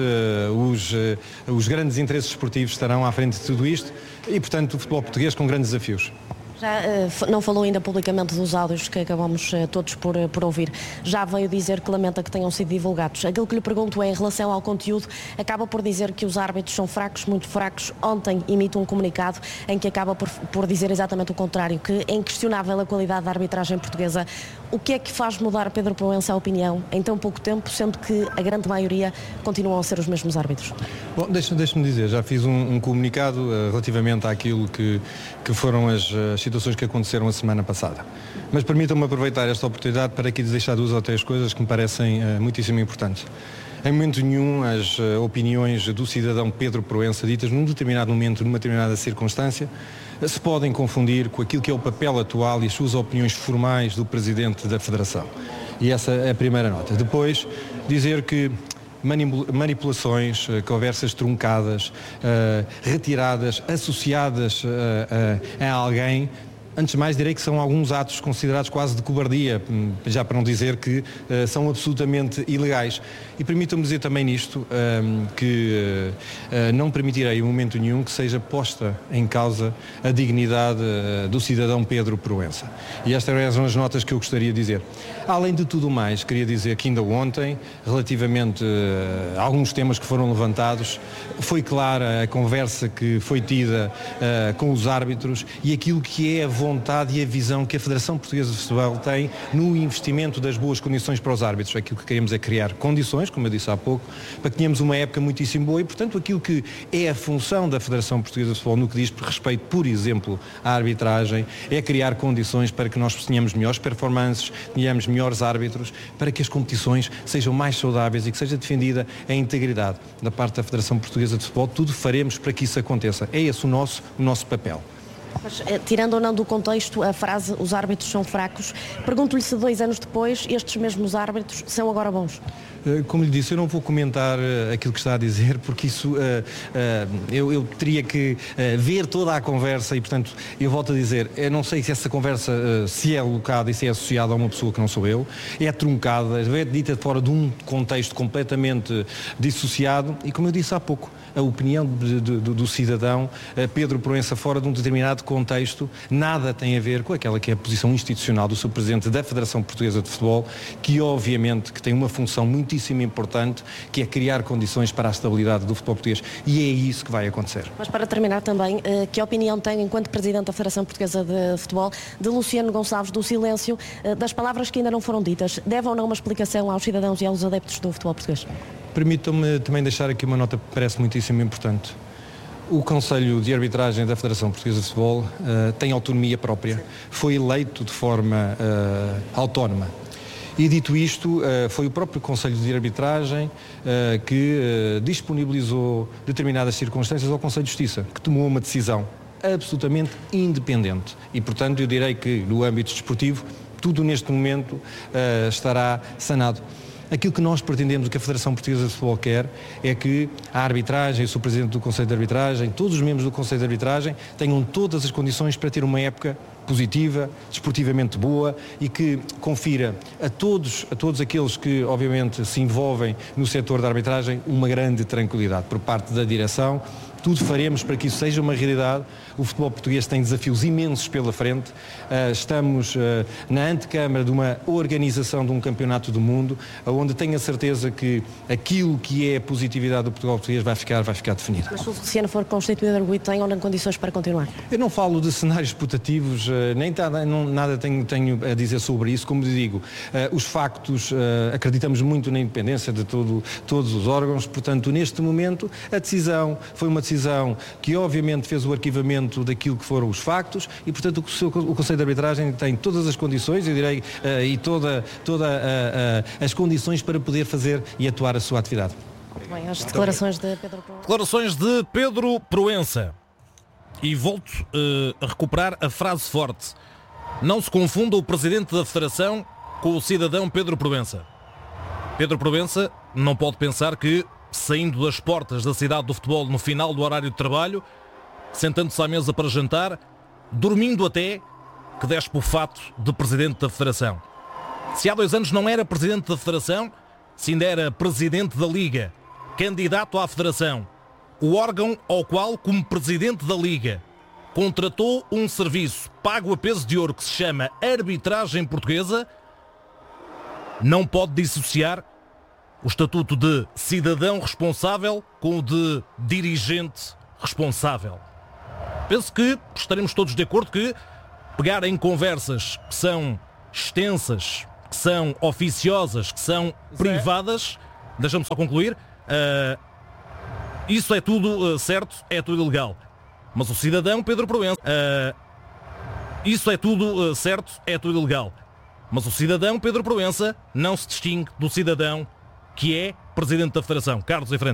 os grandes interesses esportivos estarão à frente de tudo isto e, portanto, o futebol português com grandes desafios. Já não falou ainda publicamente dos áudios que acabamos todos por ouvir. Já veio dizer que lamenta que tenham sido divulgados. Aquilo que lhe pergunto é, em relação ao conteúdo, acaba por dizer que os árbitros são fracos, muito fracos. Ontem emite um comunicado em que acaba por dizer exatamente o contrário, que é inquestionável a qualidade da arbitragem portuguesa. O que é que faz mudar, Pedro Proença, a opinião em tão pouco tempo, sendo que a grande maioria continuam a ser os mesmos árbitros? Bom, deixa-me dizer, já fiz um comunicado relativamente àquilo que foram as situações que aconteceram a semana passada. Mas permitam-me aproveitar esta oportunidade para aqui deixar 2 ou 3 coisas que me parecem muitíssimo importantes. Em momento nenhum, as opiniões do cidadão Pedro Proença, ditas num determinado momento, numa determinada circunstância, se podem confundir com aquilo que é o papel atual e as suas opiniões formais do Presidente da Federação. E essa é a primeira nota. Depois, dizer que manipulações, conversas truncadas, retiradas, associadas a alguém, antes de mais direi que são alguns atos considerados quase de cobardia, já para não dizer que são absolutamente ilegais. E permitam-me dizer também nisto que não permitirei em momento nenhum que seja posta em causa a dignidade do cidadão Pedro Proença. E estas são as notas que eu gostaria de dizer. Além de tudo mais, queria dizer que ainda ontem, relativamente a alguns temas que foram levantados, foi clara a conversa que foi tida com os árbitros e aquilo que é a vontade e a visão que a Federação Portuguesa de Futebol tem no investimento das boas condições para os árbitros. Aquilo que queremos é criar condições, como eu disse há pouco, para que tenhamos uma época muitíssimo boa e, portanto, aquilo que é a função da Federação Portuguesa de Futebol no que diz respeito, por exemplo, à arbitragem, é criar condições para que nós tenhamos melhores performances, tenhamos melhores árbitros, para que as competições sejam mais saudáveis e que seja defendida a integridade da parte da Federação Portuguesa de Futebol. Tudo faremos para que isso aconteça. É esse o nosso papel. Mas, tirando ou não do contexto a frase os árbitros são fracos, pergunto-lhe se 2 anos depois estes mesmos árbitros são agora bons. Como lhe disse, eu não vou comentar aquilo que está a dizer, porque isso eu teria que ver toda a conversa e, portanto, eu volto a dizer, eu não sei se essa conversa se é alocada e se é associada a uma pessoa que não sou eu, é truncada, é dita fora de um contexto completamente dissociado e, como eu disse há pouco, a opinião do cidadão Pedro Proença fora de um determinado contexto nada tem a ver com aquela que é a posição institucional do seu Presidente da Federação Portuguesa de Futebol, que obviamente que tem uma função muitíssimo importante, que é criar condições para a estabilidade do futebol português, e é isso que vai acontecer. Mas para terminar também, que opinião tem, enquanto Presidente da Federação Portuguesa de Futebol, de Luciano Gonçalves, do silêncio, das palavras que ainda não foram ditas? Deve ou não uma explicação aos cidadãos e aos adeptos do futebol português? Permitam-me também deixar aqui uma nota que parece muitíssimo importante. O Conselho de Arbitragem da Federação Portuguesa de Futebol tem autonomia própria, foi eleito de forma autónoma. E dito isto, foi o próprio Conselho de Arbitragem que disponibilizou determinadas circunstâncias ao Conselho de Justiça, que tomou uma decisão absolutamente independente. E, portanto, eu direi que no âmbito desportivo, tudo neste momento estará sanado. Aquilo que nós pretendemos, o que a Federação Portuguesa de Futebol quer, é que a arbitragem, o seu Presidente do Conselho de Arbitragem, todos os membros do Conselho de Arbitragem tenham todas as condições para ter uma época positiva, desportivamente boa e que confira a todos aqueles que obviamente se envolvem no setor da arbitragem uma grande tranquilidade por parte da direção. Tudo faremos para que isso seja uma realidade. O futebol português tem desafios imensos pela frente. Estamos na antecâmara de uma organização de um campeonato do mundo, onde tenho a certeza que aquilo que é a positividade do futebol português vai ficar definido. Mas se o Luciano for constituído arguido, tem ou não condições para continuar? Eu não falo de cenários putativos, nem nada tenho a dizer sobre isso. Como digo, os factos, acreditamos muito na independência de todos os órgãos. Portanto, neste momento, a decisão foi uma decisão decisão que obviamente fez o arquivamento daquilo que foram os factos e, portanto, o Conselho de Arbitragem tem todas as condições, eu direi, e todas as condições para poder fazer e atuar a sua atividade. Bem, as declarações de Pedro Proença. Declarações de Pedro Proença. E volto a recuperar a frase forte. Não se confunda o Presidente da Federação com o cidadão Pedro Proença. Pedro Proença não pode pensar que, saindo das portas da cidade do futebol no final do horário de trabalho, sentando-se à mesa para jantar, dormindo até, que despe o fato de Presidente da Federação. Se há 2 anos não era Presidente da Federação, se ainda era Presidente da Liga, candidato à Federação, o órgão ao qual, como Presidente da Liga, contratou um serviço pago a peso de ouro que se chama Arbitragem Portuguesa, não pode dissociar o estatuto de cidadão responsável com o de dirigente responsável. Penso que estaremos todos de acordo que pegar em conversas que são extensas, que são oficiosas, que são privadas, deixa-me só concluir, isso é tudo certo, é tudo ilegal. Mas o cidadão Pedro Proença, isso é tudo certo, é tudo ilegal. Mas o cidadão Pedro Proença não se distingue do cidadão que é Presidente da Federação. Carlos em frente.